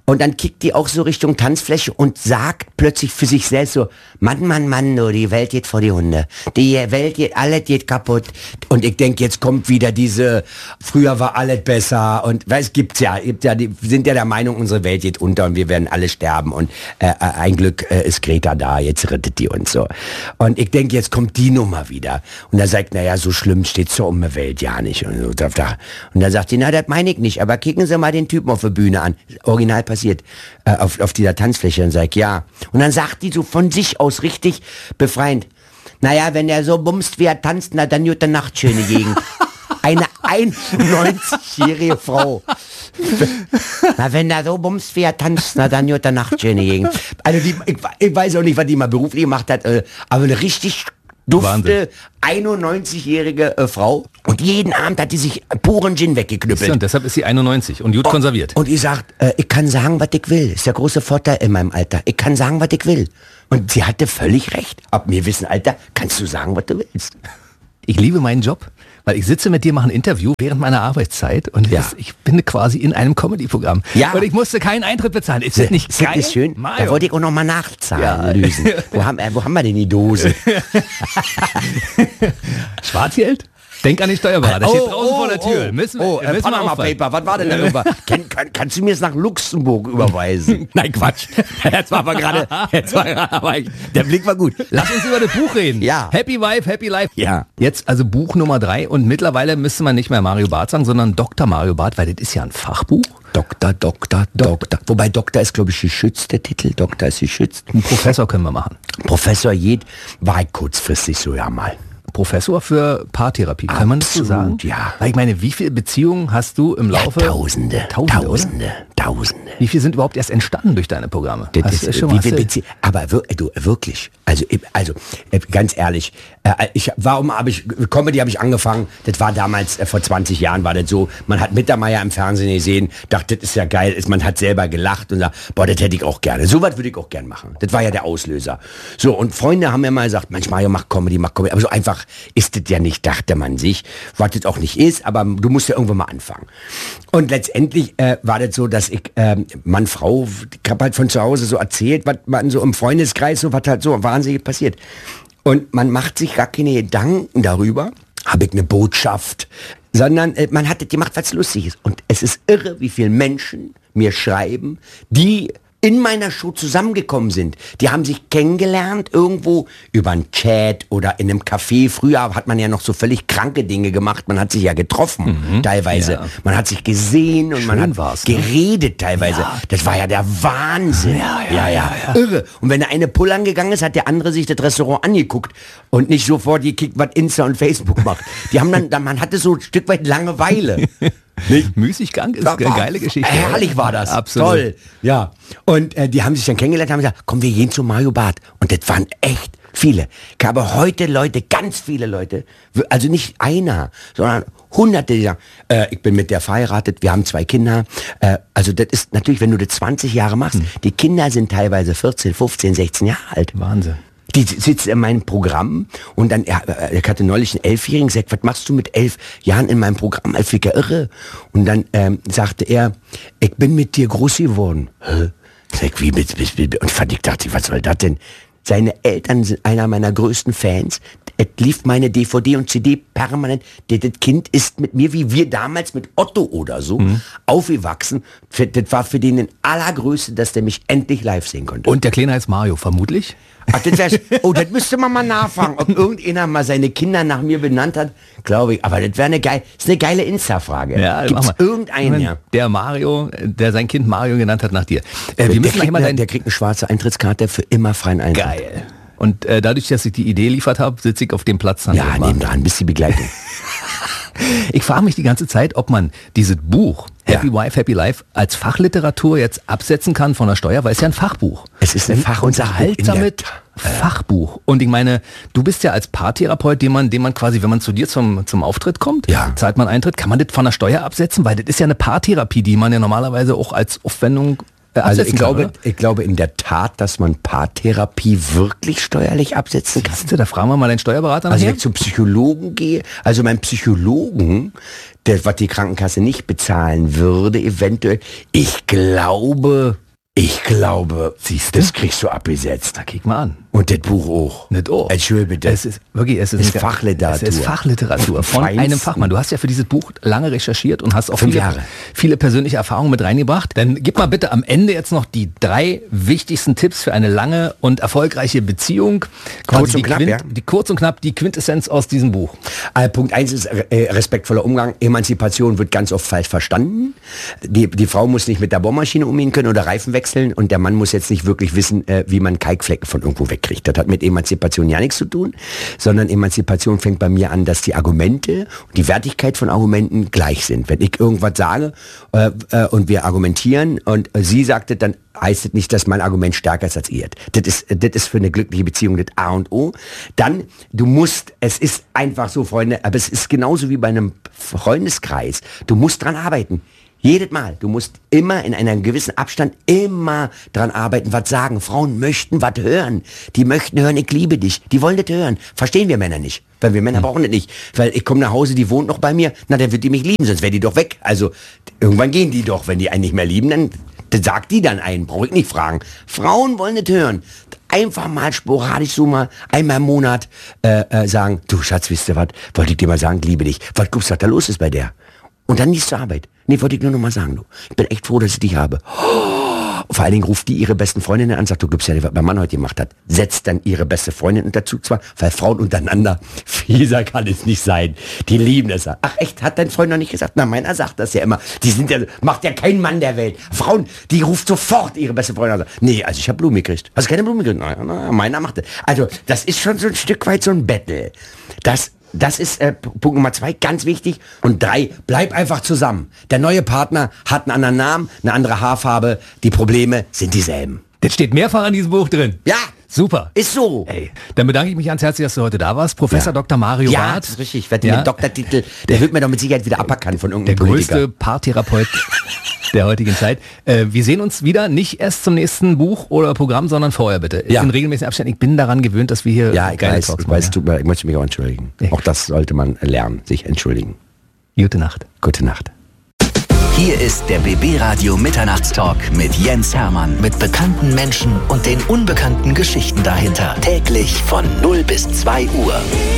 Und dann kickt die auch so Richtung Tanzfläche und sagt plötzlich für sich selbst so, Mann, Mann, Mann, du, die Welt geht vor die Hunde. Die Welt geht, alles geht kaputt. Und ich denke, jetzt kommt wieder diese, früher war alles besser. Und es gibt's ja, gibt ja, die sind ja der Meinung, unsere Welt geht unter und wir werden alle sterben. Und äh, ein Glück äh, ist Greta da, jetzt rettet die uns so. Und ich denke, jetzt kommt die Nummer wieder. Und er sagt, naja, so schlimm steht zur Umwelt ja nicht. Und, so, und dann sagt die, na, das meine ich nicht. Aber kicken Sie mal den Typen auf der Bühne an. Original passiert. Äh, auf, auf dieser Tanzfläche. Und sag ich, ja. Und dann sagt die so von sich aus richtig befreiend, naja, wenn er so bumst, wie er tanzt, na, dann gute Nacht, schöne Gegend. Eine einundneunzigjährige Frau. Na, wenn er so bumst, wie er tanzt, na, dann gute Nacht, schöne Gegend. Also, die, ich, ich weiß auch nicht, was die mal beruflich gemacht hat, äh, aber eine richtig dufte, einundneunzigjährige äh, Frau. Und jeden Abend hat die sich puren Gin weggeknüppelt. Und deshalb ist sie einundneunzig und gut und, konserviert. Und die sagt, äh, ich kann sagen, was ich will. Ist der große Vorteil in meinem Alter. Ich kann sagen, was ich will. Und sie hatte völlig recht. Ab mir wissen, Alter, kannst du sagen, was du willst. Ich liebe meinen Job, weil ich sitze mit dir, mache ein Interview während meiner Arbeitszeit und Ja. das, ich bin quasi in einem Comedy-Programm. Ja. Und ich musste keinen Eintritt bezahlen. Ist das nicht Ist das geil? nicht schön? Mario. Da wollte ich auch noch mal nachzahlen, Ja. lösen. Wo haben, äh, wo haben wir denn die Dose? Schwarzgeld? Denk an den Steuerberater. Der Oh, steht draußen oh, vor der Tür. oh. Müssen, Oh, äh, müssen wir Panama aufpassen. Paper, was war denn da irgendwas? Kann, kann, kannst du mir das nach Luxemburg überweisen? Nein, Quatsch. Jetzt war aber gerade, jetzt war gerade, aber ich- der Blick war gut. Lass uns über das Buch reden. Ja. Happy Wife, Happy Life. Ja. Jetzt also Buch Nummer drei und mittlerweile müsste man nicht mehr Mario Barth sagen, sondern Doktor Mario Barth, weil das ist ja ein Fachbuch. Doktor, Doktor, Doktor. Wobei Doktor ist, glaube ich, geschützt, der Titel. Doktor ist geschützt. Ein Professor können wir machen. Professor Jed war ich kurzfristig so ja mal. Professor für Paartherapie, kann man das so sagen? Absolut, ja. Weil ich meine, wie viele Beziehungen hast du im Laufe? Ja, Tausende, Tausende, Tausende, oder? Tausende. Wie viele sind überhaupt erst entstanden durch deine Programme? Das Hast du ist, schon wie mal viel erzählt? Bezie- aber wir, du, wirklich, also, ich- also äh, ganz ehrlich, äh, ich, warum habe ich, Comedy habe ich angefangen, das war damals, äh, vor zwanzig Jahren war das so, man hat Mittermeier im Fernsehen gesehen, dachte, das ist ja geil, ist, man hat selber gelacht und sagt, boah, das hätte ich auch gerne, so was würde ich auch gerne machen. Das war ja der Auslöser. So, und Freunde haben mir mal gesagt, Mensch, Mario, mach Comedy, mach Comedy, aber so einfach ist das ja nicht, dachte man sich, was das auch nicht ist, aber du musst ja irgendwann mal anfangen. Und letztendlich äh, war das so, dass ich, äh, Mann, Frau, ich habe halt von zu Hause so erzählt, was man so im Freundeskreis, so was halt so wahnsinnig passiert. Und man macht sich gar keine Gedanken darüber, habe ich eine Botschaft, sondern äh, man hat das gemacht, was lustig ist. Und es ist irre, wie viele Menschen mir schreiben, die in meiner Show zusammengekommen sind. Die haben sich kennengelernt irgendwo über einen Chat oder in einem Café. Früher hat man ja noch so völlig kranke Dinge gemacht. Man hat sich ja getroffen, Mhm. teilweise. Ja. Man hat sich gesehen und man Schön hat war's, ne? geredet teilweise. Ja. Das war ja der Wahnsinn. Ja, ja, ja, ja. Irre. Und wenn der eine pullern gegangen ist, hat der andere sich das Restaurant angeguckt und nicht sofort gekickt, was Insta und Facebook macht. Die haben dann, dann man hatte so ein Stück weit Langeweile. Müßiggang ist eine geile Geschichte. Herrlich war das. Absolut. Toll. Ja. Und äh, die haben sich dann kennengelernt, haben gesagt, komm, wir gehen zu Mario Barth. Und das waren echt viele. Ich habe heute Leute, ganz viele Leute, also nicht einer, sondern Hunderte, die sagen, äh, ich bin mit der verheiratet, wir haben zwei Kinder. Äh, also das ist natürlich, wenn du das zwanzig Jahre machst, Hm. die Kinder sind teilweise vierzehn, fünfzehn, sechzehn Jahre alt. Wahnsinn. Die sitzen in meinem Programm und dann, er, er hatte neulich einen Elfjährigen gesagt, was machst du mit elf Jahren in meinem Programm? Ich fick ja irre. Und dann ähm, sagte er, ich bin mit dir groß geworden. Hä? Sag, wie mit, mit, mit, und ich dachte, was soll das denn? Seine Eltern sind einer meiner größten Fans. Es lief meine D V D und C D permanent. Das Kind ist mit mir, wie wir damals mit Otto oder so, Mhm. aufgewachsen. Das war für den den allergrößte, dass der mich endlich live sehen konnte. Und der Kleine heißt Mario, vermutlich? Ach, das wär's, oh, das müsste man mal nachfragen, ob irgendeiner mal seine Kinder nach mir benannt hat, glaube ich. Aber das wäre eine geile, ist eine geile Insta-Frage. Ja, Gibt's mach mal. irgendeinen, ja? Der Mario, der sein Kind Mario genannt hat nach dir. Äh, Der, wir müssen gleich kriegt mal eine, dein... der kriegt eine schwarze Eintrittskarte für immer freien Eintritt. Geil. Und äh, dadurch, dass ich die Idee liefert habe, sitze ich auf dem Platz. Dann Ja, irgendwann. nebendran, bis die Begleitung. Ich frage mich die ganze Zeit, ob man dieses Buch Happy Ja. Wife, Happy Life als Fachliteratur jetzt absetzen kann von der Steuer, weil es ja ein Fachbuch. Es ist ein Fach- und Sachbuch, in der unterhaltsames Tat. Fachbuch. Und ich meine, du bist ja als Paartherapeut, den man, den man quasi, wenn man zu dir zum, zum Auftritt kommt, Ja. zahlt man Eintritt, kann man das von der Steuer absetzen? Weil das ist ja eine Paartherapie, die man ja normalerweise auch als Aufwendung äh, Also absetzen ich glaube, kann, oder? ich glaube in der Tat, dass man Paartherapie wirklich steuerlich absetzen kann. Siehst du, da fragen wir mal deinen Steuerberater Also wenn nachher. ich zum Psychologen gehe, also mein Psychologen, der, was die Krankenkasse nicht bezahlen würde, eventuell, ich glaube, Ich glaube, das kriegst du abgesetzt. Na, kick mal an. Und das Buch auch. Nicht auch. Entschuldigung bitte. Es ist wirklich, es ist, ist Fachliteratur. Es ist Fachliteratur von Feinsten. einem Fachmann. Du hast ja für dieses Buch lange recherchiert und hast auch Fünf viele, Jahre. viele persönliche Erfahrungen mit reingebracht. Dann gib mal bitte am Ende jetzt noch die drei wichtigsten Tipps für eine lange und erfolgreiche Beziehung. Quasi Kurz und die knapp, Quint, ja. Die kurz und knapp die Quintessenz aus diesem Buch. Also Punkt eins ist äh, respektvoller Umgang. Emanzipation wird ganz oft falsch verstanden. Die, die Frau muss nicht mit der Bohrmaschine umgehen können oder Reifen wechseln und der Mann muss jetzt nicht wirklich wissen, äh, wie man Kalkflecken von irgendwo wegkriegt. Das hat mit Emanzipation ja nichts zu tun, sondern Emanzipation fängt bei mir an, dass die Argumente und die Wertigkeit von Argumenten gleich sind. Wenn ich irgendwas sage äh, äh, und wir argumentieren und äh, sie sagte, dann heißt es nicht, dass mein Argument stärker ist als ihr. Das ist, das ist für eine glückliche Beziehung das A und O. Dann, du musst, es ist einfach so, Freunde, aber es ist genauso wie bei einem Freundeskreis. Du musst dran arbeiten. Jedes Mal. Du musst immer in einem gewissen Abstand immer dran arbeiten, was sagen. Frauen möchten was hören. Die möchten hören, ich liebe dich. Die wollen das hören. Verstehen wir Männer nicht. Weil wir Männer brauchen das nicht. Weil ich komme nach Hause, die wohnt noch bei mir. Na, dann wird die mich lieben, sonst wäre die doch weg. Also, irgendwann gehen die doch. Wenn die einen nicht mehr lieben, dann, dann sagt die dann einen. Brauche ich nicht fragen. Frauen wollen das hören. Einfach mal sporadisch so mal einmal im Monat äh, äh, sagen, du Schatz, wisst ihr was? Wollte ich dir mal sagen, liebe dich. Was guckst du, was da los ist bei der? Und dann nicht zur Arbeit. Nee, wollte ich nur noch mal sagen, du. Ich bin echt froh, dass ich dich habe. Oh, vor allen Dingen ruft die ihre besten Freundinnen an, sagt, du glaubst ja nicht, was mein Mann heute gemacht hat. Setzt dann ihre beste Freundin unter Zugzwang, weil Frauen untereinander, fieser kann es nicht sein. Die lieben es. Ach echt, hat dein Freund noch nicht gesagt? Na, meiner sagt das ja immer. Die sind ja, macht ja kein Mann der Welt. Frauen, die ruft sofort ihre beste Freundin an. Nee, also ich habe Blumen gekriegt. Hast du keine Blumen gekriegt? Nein, nein, meiner macht das. Also, das ist schon so ein Stück weit so ein Battle. Das Das ist äh, Punkt Nummer zwei, ganz wichtig. Und drei, bleib einfach zusammen. Der neue Partner hat einen anderen Namen, eine andere Haarfarbe. Die Probleme sind dieselben. Das steht mehrfach an diesem Buch drin. Ja. Super. Ist so. Ey, dann bedanke ich mich ganz herzlich, dass du heute da warst. Professor Ja. Doktor Mario Ja, Barth. das ist richtig. Ich werde Ja. den Doktortitel, der wird mir doch mit Sicherheit wieder aberkannt von Der irgendeinem Politiker. größte Paartherapeut der heutigen Zeit. Äh, wir sehen uns wieder, nicht erst zum nächsten Buch oder Programm, sondern vorher bitte. Ja. In regelmäßigen Abständen. Ich bin daran gewöhnt, dass wir hier Ja, ich geile weiß, Talks ich, machen. weiß tut mir, ich möchte mich auch entschuldigen. Ja. Auch das sollte man lernen, sich entschuldigen. Gute Nacht. Gute Nacht. Hier ist der B B Radio Mitternachtstalk mit Jens Hermann. Mit bekannten Menschen und den unbekannten Geschichten dahinter. Täglich von null bis zwei Uhr.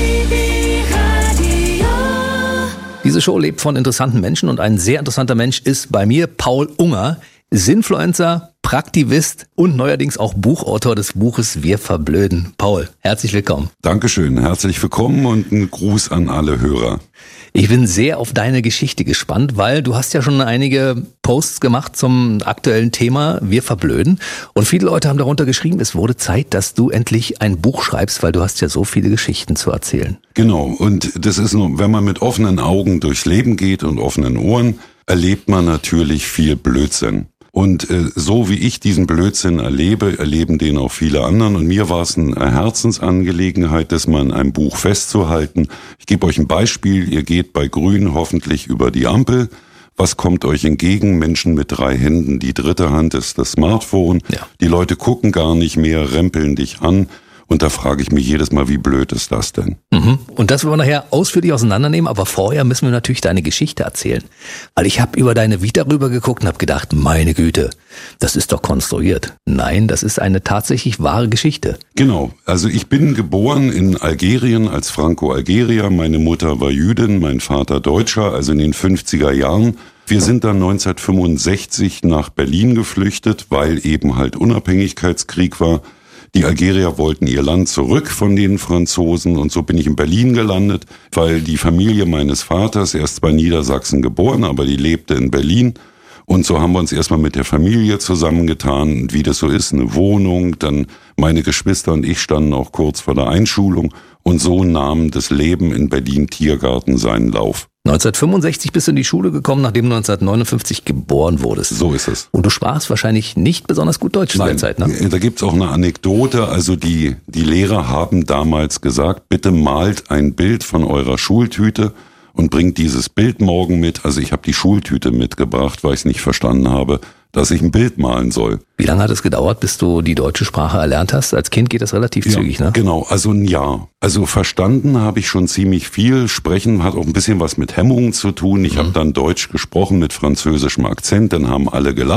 Diese Show lebt von interessanten Menschen und ein sehr interessanter Mensch ist bei mir Paul Unger, Sinfluencer, Praktivist und neuerdings auch Buchautor des Buches Wir verblöden. Paul, herzlich willkommen. Dankeschön, herzlich willkommen und ein Gruß an alle Hörer. Ich bin sehr auf deine Geschichte gespannt, weil du hast ja schon einige Posts gemacht zum aktuellen Thema Wir verblöden und viele Leute haben darunter geschrieben, es wurde Zeit, dass du endlich ein Buch schreibst, weil du hast ja so viele Geschichten zu erzählen. Genau, und das ist nur, wenn man mit offenen Augen durchs Leben geht und offenen Ohren, erlebt man natürlich viel Blödsinn. Und äh, so wie ich diesen Blödsinn erlebe, erleben den auch viele anderen. Und mir war es eine Herzensangelegenheit, das mal in einem Buch festzuhalten. Ich gebe euch ein Beispiel. Ihr geht bei Grün hoffentlich über die Ampel. Was kommt euch entgegen? Menschen mit drei Händen. Die dritte Hand ist das Smartphone. Ja. Die Leute gucken gar nicht mehr, rempeln dich an. Und da frage ich mich jedes Mal, wie blöd ist das denn? Mhm. Und das wollen wir nachher ausführlich auseinandernehmen, aber vorher müssen wir natürlich deine Geschichte erzählen. Weil ich habe über deine Vita rübergeguckt und habe gedacht, meine Güte, das ist doch konstruiert. Nein, das ist eine tatsächlich wahre Geschichte. Genau, also ich bin geboren in Algerien als Franco-Algerier. Meine Mutter war Jüdin, mein Vater Deutscher, also in den fünfziger Jahren. Wir sind dann neunzehnhundertfünfundsechzig nach Berlin geflüchtet, weil eben halt Unabhängigkeitskrieg war. Die Algerier wollten ihr Land zurück von den Franzosen und so bin ich in Berlin gelandet, weil die Familie meines Vaters, er ist zwar in Niedersachsen geboren, aber die lebte in Berlin. Und so haben wir uns erstmal mit der Familie zusammengetan, wie das so ist, eine Wohnung, dann meine Geschwister und ich standen auch kurz vor der Einschulung und so nahm das Leben in Berlin-Tiergarten seinen Lauf. neunzehnhundertfünfundsechzig bist du in die Schule gekommen, nachdem du neunzehnhundertneunundfünfzig geboren wurdest. So ist es. Und du sprachst wahrscheinlich nicht besonders gut Deutsch zu der Zeit, ne? Da gibt's auch eine Anekdote, also die, die Lehrer haben damals gesagt, bitte malt ein Bild von eurer Schultüte und bringt dieses Bild morgen mit. Also ich habe die Schultüte mitgebracht, weil ich es nicht verstanden habe, dass ich ein Bild malen soll. Wie lange hat es gedauert, bis du die deutsche Sprache erlernt hast? Als Kind geht das relativ Ja, zügig, ne? Genau, also ein Jahr. Also verstanden habe ich schon ziemlich viel. Sprechen hat auch ein bisschen was mit Hemmungen zu tun. Ich mhm. habe dann Deutsch gesprochen mit französischem Akzent, dann haben alle gelacht.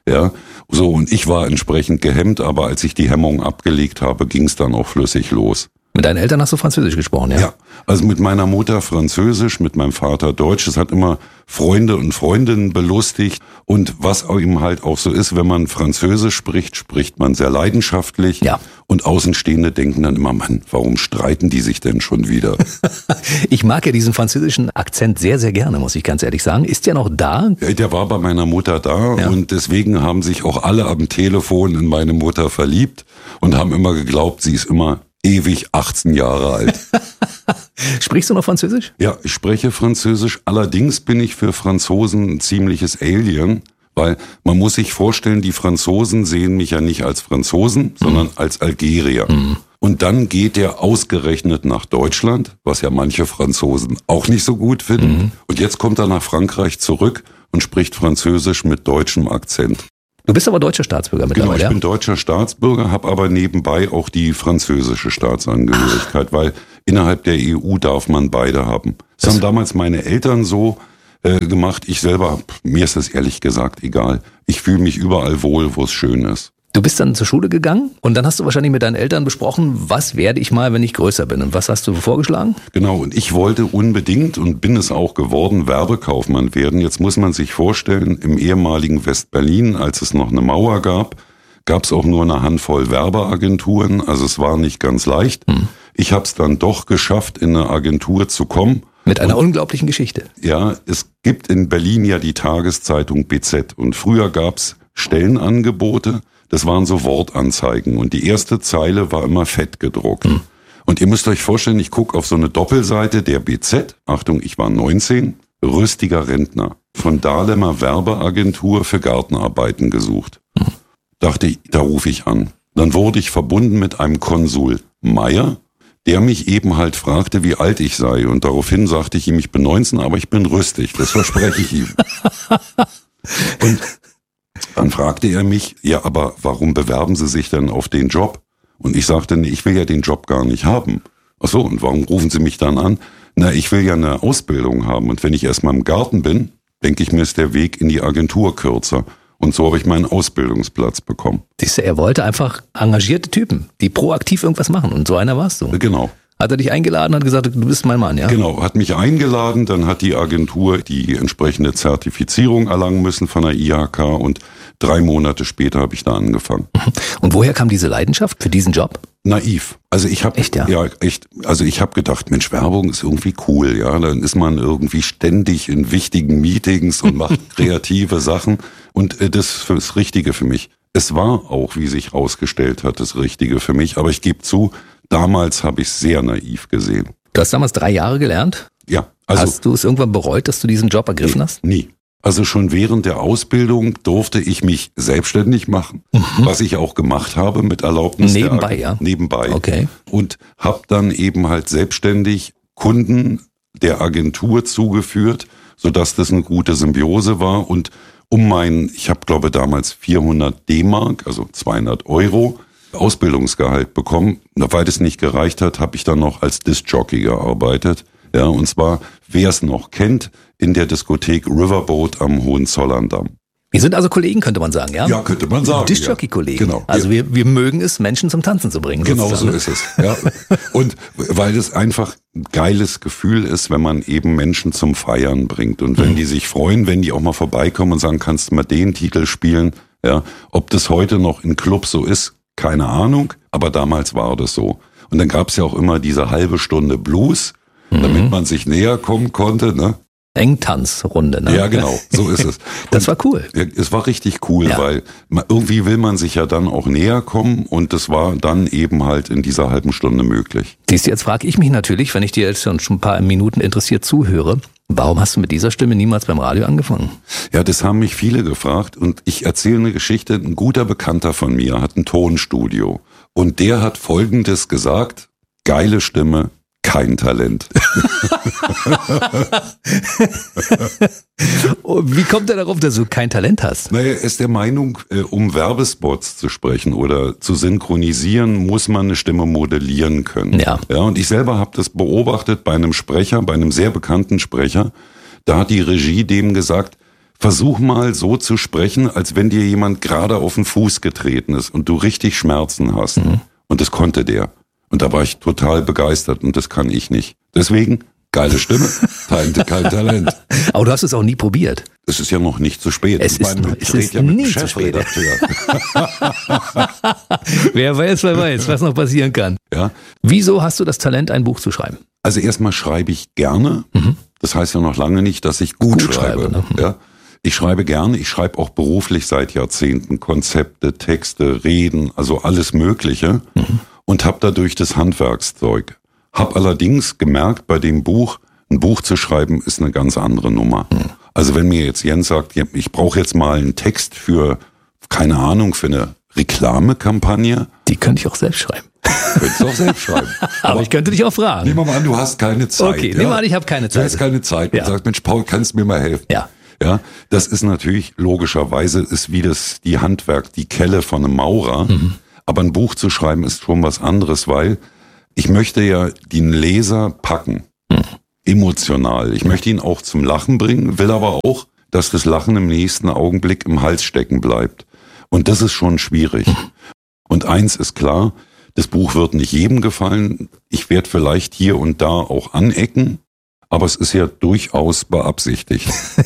Ja, so, und ich war entsprechend gehemmt, aber als ich die Hemmung abgelegt habe, ging es dann auch flüssig los. Mit deinen Eltern hast du Französisch gesprochen, ja? Ja, also mit meiner Mutter Französisch, mit meinem Vater Deutsch. Es hat immer Freunde und Freundinnen belustigt. Und was eben halt auch so ist, wenn man Französisch spricht, spricht man sehr leidenschaftlich. Ja. Und Außenstehende denken dann immer, Mann, warum streiten die sich denn schon wieder? Ich mag ja diesen französischen Akzent sehr, sehr gerne, muss ich ganz ehrlich sagen. Ist der noch da? Ja, der war bei meiner Mutter da, ja. Und deswegen haben sich auch alle am Telefon in meine Mutter verliebt und haben immer geglaubt, sie ist immer ewig achtzehn Jahre alt. Sprichst du noch Französisch? Ja, ich spreche Französisch. Allerdings bin ich für Franzosen ein ziemliches Alien, weil man muss sich vorstellen, die Franzosen sehen mich ja nicht als Franzosen, mhm. sondern als Algerier. Mhm. Und dann geht der ausgerechnet nach Deutschland, was ja manche Franzosen auch nicht so gut finden. Mhm. Und jetzt kommt er nach Frankreich zurück und spricht Französisch mit deutschem Akzent. Du bist aber deutscher Staatsbürger mittlerweile, Genau, ich bin deutscher Staatsbürger, habe aber nebenbei auch die französische Staatsangehörigkeit, Ach. weil innerhalb der E U darf man beide haben. Das, das haben damals meine Eltern so äh, gemacht. Ich selber, mir ist das ehrlich gesagt egal. Ich fühle mich überall wohl, wo es schön ist. Du bist dann zur Schule gegangen und dann hast du wahrscheinlich mit deinen Eltern besprochen, was werde ich mal, wenn ich größer bin? Und was hast du vorgeschlagen? Genau, und ich wollte unbedingt und bin es auch geworden, Werbekaufmann werden. Jetzt muss man sich vorstellen, im ehemaligen West-Berlin, als es noch eine Mauer gab, gab es auch nur eine Handvoll Werbeagenturen. Also es war nicht ganz leicht. Hm. Ich habe es dann doch geschafft, in eine Agentur zu kommen. Mit einer und, unglaublichen Geschichte. Ja, es gibt in Berlin ja die Tageszeitung B Z. Und früher gab es Stellenangebote. Das waren so Wortanzeigen und die erste Zeile war immer fett gedruckt. Hm. Und ihr müsst euch vorstellen, ich gucke auf so eine Doppelseite der B Z, Achtung, ich war neunzehn, rüstiger Rentner, von Dahlemer Werbeagentur für Gartenarbeiten gesucht. Hm. Dachte ich, da rufe ich an. Dann wurde ich verbunden mit einem Konsul Meier, der mich eben halt fragte, wie alt ich sei. Und daraufhin sagte ich ihm, ich bin neunzehn, aber ich bin rüstig, das verspreche ich ihm. Und dann fragte er mich, ja, aber warum bewerben Sie sich denn auf den Job? Und ich sagte, nee, ich will ja den Job gar nicht haben. Ach so, und warum rufen Sie mich dann an? Na, ich will ja eine Ausbildung haben. Und wenn ich erstmal im Garten bin, denke ich mir, ist der Weg in die Agentur kürzer. Und so habe ich meinen Ausbildungsplatz bekommen. Siehst du, er wollte einfach engagierte Typen, die proaktiv irgendwas machen. Und so einer warst du. Genau. Hat er dich eingeladen und hat gesagt, du bist mein Mann, ja? Genau, hat mich eingeladen, dann hat die Agentur die entsprechende Zertifizierung erlangen müssen von der I H K und drei Monate später habe ich da angefangen. Und woher kam diese Leidenschaft für diesen Job? Naiv. Also ich habe echt, ja? ja echt, also ich habe gedacht, Mensch, Werbung ist irgendwie cool, ja, dann ist man irgendwie ständig in wichtigen Meetings und macht kreative Sachen und äh, das ist das Richtige für mich. Es war auch, wie sich herausgestellt hat, das Richtige für mich, aber ich gebe zu, damals habe ich es sehr naiv gesehen. Du hast damals drei Jahre gelernt? Ja. Also, hast du es irgendwann bereut, dass du diesen Job ergriffen nee, hast? Nie. Also schon während der Ausbildung durfte ich mich selbstständig machen, mhm. was ich auch gemacht habe mit Erlaubnis. Nebenbei, der, ja? Nebenbei. Okay. Und habe dann eben halt selbstständig Kunden der Agentur zugeführt, sodass das eine gute Symbiose war. Und um mein, ich habe glaube damals vierhundert D-Mark, also zweihundert Euro, Ausbildungsgehalt bekommen. Weil das nicht gereicht hat, habe ich dann noch als Disc-Jockey gearbeitet. Ja, und zwar, wer es noch kennt, in der Diskothek Riverboat am Hohenzollerndamm. Wir sind also Kollegen, könnte man sagen, ja? Ja, könnte man sagen. Disc-Jockey-Kollegen. Genau. Also wir, wir mögen es, Menschen zum Tanzen zu bringen. Genau sozusagen. so ist es. Ja. Und weil es einfach ein geiles Gefühl ist, wenn man eben Menschen zum Feiern bringt. Und wenn mhm. die sich freuen, wenn die auch mal vorbeikommen und sagen, kannst du mal den Titel spielen? Ja. Ob das heute noch in Clubs so ist, keine Ahnung. Aber damals war das so. Und dann gab es ja auch immer diese halbe Stunde Blues, mhm. damit man sich näher kommen konnte, ne? Engtanzrunde, ne? Ja, genau, so ist es. Das war cool. Es war richtig cool, ja. weil man, irgendwie will man sich ja dann auch näher kommen und das war dann eben halt in dieser halben Stunde möglich. Siehst du, jetzt frage ich mich natürlich, wenn ich dir jetzt schon ein paar Minuten interessiert zuhöre, warum hast du mit dieser Stimme niemals beim Radio angefangen? Ja, das haben mich viele gefragt und ich erzähle eine Geschichte. Ein guter Bekannter von mir hat ein Tonstudio und der hat Folgendes gesagt: Geile Stimme, kein Talent. Wie kommt er darauf, dass du kein Talent hast? Naja, er ist der Meinung, um Werbespots zu sprechen oder zu synchronisieren, muss man eine Stimme modellieren können. Ja. Ja, und ich selber habe das beobachtet bei einem Sprecher, bei einem sehr bekannten Sprecher. Da hat die Regie dem gesagt, versuch mal so zu sprechen, als wenn dir jemand gerade auf den Fuß getreten ist und du richtig Schmerzen hast. Mhm. Und das konnte der. Und da war ich total begeistert und das kann ich nicht. Deswegen, geile Stimme, kein, kein Talent. Aber du hast es auch nie probiert. Es ist ja noch nicht zu spät. Es ich ist, meine, noch, es ist ja nie zu spät. Wer weiß, wer weiß, was noch passieren kann. Ja. Wieso hast du das Talent, ein Buch zu schreiben? Also erstmal schreibe ich gerne. Mhm. Das heißt ja noch lange nicht, dass ich gut, gut schreibe. schreibe ne? Ja. Ich schreibe gerne. Ich schreibe auch beruflich seit Jahrzehnten Konzepte, Texte, Reden, also alles Mögliche. Mhm. Und habe dadurch das Handwerkszeug. Hab allerdings gemerkt, bei dem Buch, ein Buch zu schreiben, ist eine ganz andere Nummer. Mhm. Also wenn mir jetzt Jens sagt, ich brauche jetzt mal einen Text für, keine Ahnung, für eine Reklamekampagne. Die könnte ich auch selbst schreiben. Könntest du auch selbst schreiben. Aber, Aber ich könnte dich auch fragen. Nehmen wir mal an, du hast keine Zeit. Okay, ja? nehmen wir an, ich habe keine Zeit. Du hast keine Zeit. Ja. Und sagst, Mensch, Paul, kannst du mir mal helfen? Ja. Ja, das ist natürlich logischerweise, ist wie das, die Handwerk, die Kelle von einem Maurer. Mhm. Aber ein Buch zu schreiben ist schon was anderes, weil ich möchte ja den Leser packen. Mhm. Emotional. Ich möchte ihn auch zum Lachen bringen, will aber auch, dass das Lachen im nächsten Augenblick im Hals stecken bleibt. Und das ist schon schwierig. Mhm. Und eins ist klar, das Buch wird nicht jedem gefallen. Ich werde vielleicht hier und da auch anecken. Aber es ist ja durchaus beabsichtigt.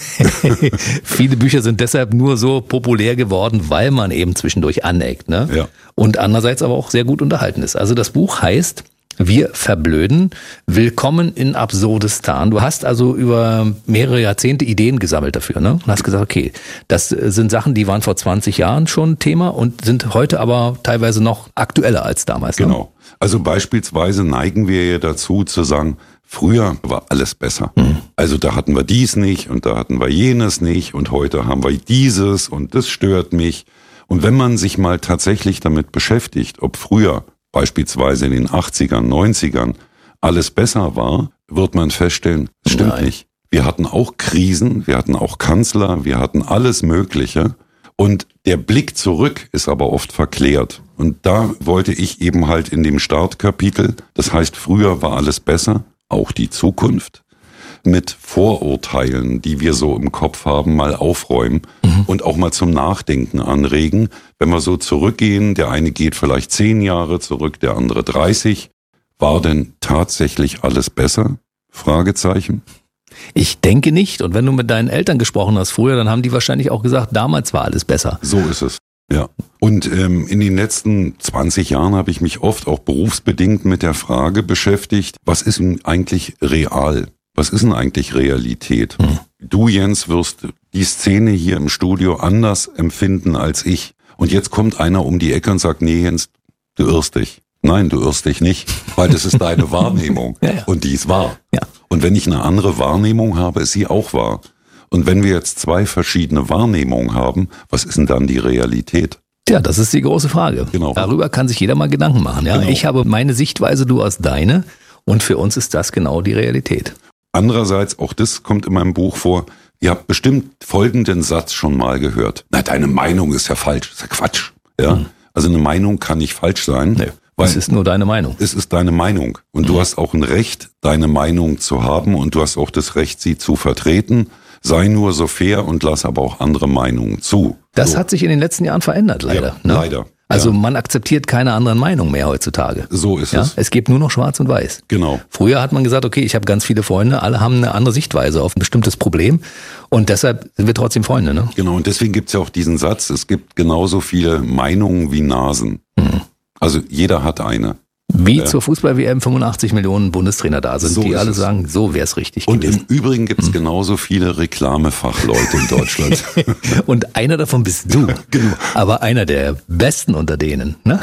Viele Bücher sind deshalb nur so populär geworden, weil man eben zwischendurch aneckt, ne? Ja. Und andererseits aber auch sehr gut unterhalten ist. Also das Buch heißt Wir verblöden. Willkommen in Absurdistan. Du hast also über mehrere Jahrzehnte Ideen gesammelt dafür, ne? Und hast gesagt, okay, das sind Sachen, die waren vor zwanzig Jahren schon Thema und sind heute aber teilweise noch aktueller als damals. Ne? Genau. Also beispielsweise neigen wir ja dazu zu sagen, früher war alles besser. Mhm. Also da hatten wir dies nicht und da hatten wir jenes nicht und heute haben wir dieses und das stört mich. Und wenn man sich mal tatsächlich damit beschäftigt, ob früher beispielsweise in den achtzigern, neunzigern alles besser war, wird man feststellen, es stimmt Nein. nicht. Wir hatten auch Krisen, wir hatten auch Kanzler, wir hatten alles Mögliche. Und der Blick zurück ist aber oft verklärt. Und da wollte ich eben halt in dem Startkapitel, das heißt, früher war alles besser, auch die Zukunft, mit Vorurteilen, die wir so im Kopf haben, mal aufräumen mhm. und auch mal zum Nachdenken anregen. Wenn wir so zurückgehen, der eine geht vielleicht zehn Jahre zurück, der andere dreißig. War denn tatsächlich alles besser? Fragezeichen. Ich denke nicht. Und wenn du mit deinen Eltern gesprochen hast früher, dann haben die wahrscheinlich auch gesagt, damals war alles besser. So ist es. Ja. Und ähm, in den letzten zwanzig Jahren habe ich mich oft auch berufsbedingt mit der Frage beschäftigt, was ist denn eigentlich real? Was ist denn eigentlich Realität? Hm. Du, Jens, wirst die Szene hier im Studio anders empfinden als ich. Und jetzt kommt einer um die Ecke und sagt, nee, Jens, du irrst dich. Nein, du irrst dich nicht, weil das ist deine Wahrnehmung. Ja, ja. Und die ist wahr. Ja. Und wenn ich eine andere Wahrnehmung habe, ist sie auch wahr. Und wenn wir jetzt zwei verschiedene Wahrnehmungen haben, was ist denn dann die Realität? Tja, das ist die große Frage. Genau. Darüber kann sich jeder mal Gedanken machen. Ja? Genau. Ich habe meine Sichtweise, du hast deine. Und für uns ist das genau die Realität. Andererseits, auch das kommt in meinem Buch vor, ihr habt bestimmt folgenden Satz schon mal gehört. Na, deine Meinung ist ja falsch. Das ist ja Quatsch. Ja? Mhm. Also eine Meinung kann nicht falsch sein. Nee, weil es ist nur deine Meinung. Es ist deine Meinung. Und mhm. du hast auch ein Recht, deine Meinung zu haben. Und du hast auch das Recht, sie zu vertreten. Sei nur so fair und lass aber auch andere Meinungen zu. Das so. hat sich in den letzten Jahren verändert, leider. Ja, ne? Leider. Also ja. man akzeptiert keine anderen Meinungen mehr heutzutage. So ist ja? es. Es gibt nur noch schwarz und weiß. Genau. Früher hat man gesagt, okay, ich habe ganz viele Freunde, alle haben eine andere Sichtweise auf ein bestimmtes Problem und deshalb sind wir trotzdem Freunde. Ne? Genau, und deswegen gibt es ja auch diesen Satz, es gibt genauso viele Meinungen wie Nasen. Mhm. Also jeder hat eine. Wie ja. zur Fußball-W M fünfundachtzig Millionen Bundestrainer da sind, so die alle es. sagen, so wäre es richtig und gewesen. Und im Übrigen gibt es hm. genauso viele Reklamefachleute in Deutschland. Und einer davon bist du. Genau. Aber einer der Besten unter denen. Ne?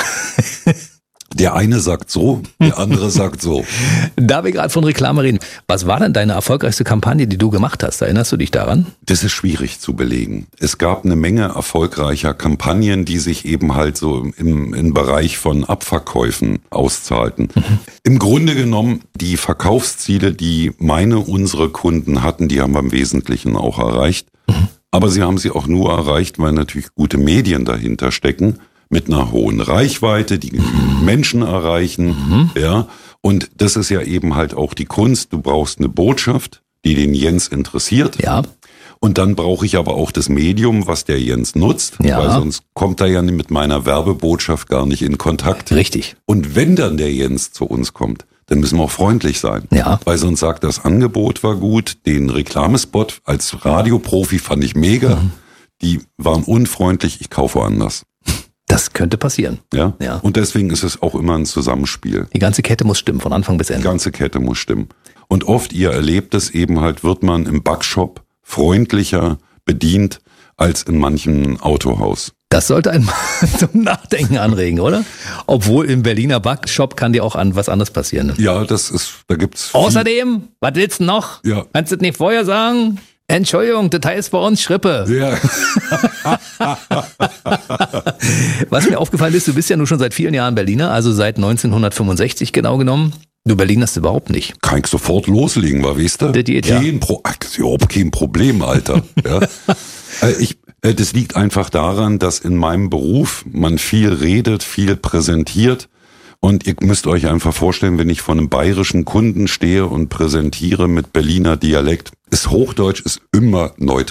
Der eine sagt so, der andere sagt so. Da wir gerade von Reklame reden, was war denn deine erfolgreichste Kampagne, die du gemacht hast? Erinnerst du dich daran? Das ist schwierig zu belegen. Es gab eine Menge erfolgreicher Kampagnen, die sich eben halt so im, im Bereich von Abverkäufen auszahlten. Mhm. Im Grunde genommen, die Verkaufsziele, die meine, unsere Kunden hatten, die haben wir im Wesentlichen auch erreicht. Mhm. Aber sie haben sie auch nur erreicht, weil natürlich gute Medien dahinter stecken. Mit einer hohen Reichweite, die mhm. Menschen erreichen, mhm. ja. Und das ist ja eben halt auch die Kunst. Du brauchst eine Botschaft, die den Jens interessiert. Ja. Und dann brauche ich aber auch das Medium, was der Jens nutzt, ja. weil sonst kommt er ja mit meiner Werbebotschaft gar nicht in Kontakt. Richtig. Und wenn dann der Jens zu uns kommt, dann müssen wir auch freundlich sein. Ja. Weil sonst sagt, das Angebot war gut, den Reklamespot als Radioprofi fand ich mega, mhm. die waren unfreundlich, ich kaufe woanders. Das könnte passieren. Ja? ja. Und deswegen ist es auch immer ein Zusammenspiel. Die ganze Kette muss stimmen, von Anfang bis Ende. Die ganze Kette muss stimmen. Und oft, ihr erlebt es eben halt, wird man im Backshop freundlicher bedient als in manchem Autohaus. Das sollte einen zum Nachdenken anregen, oder? Obwohl im Berliner Backshop kann dir auch an was anderes passieren. Ne? Ja, das ist, da gibt's. Außerdem, was willst du noch? Ja. Kannst du das nicht vorher sagen? Entschuldigung, das heißt bei uns Schrippe. Ja. Was mir aufgefallen ist, du bist ja nun schon seit vielen Jahren Berliner, also seit neunzehnhundertfünfundsechzig genau genommen. Du Berlinerst überhaupt nicht. Kann ich sofort loslegen, war, weißt du? Das geht, ja. Kein Pro- Ach, das ist überhaupt kein Problem, Alter. Ja. äh, ich, äh, das liegt einfach daran, dass in meinem Beruf man viel redet, viel präsentiert. Und ihr müsst euch einfach vorstellen, wenn ich vor einem bayerischen Kunden stehe und präsentiere mit Berliner Dialekt, ist Hochdeutsch ist immer neutral.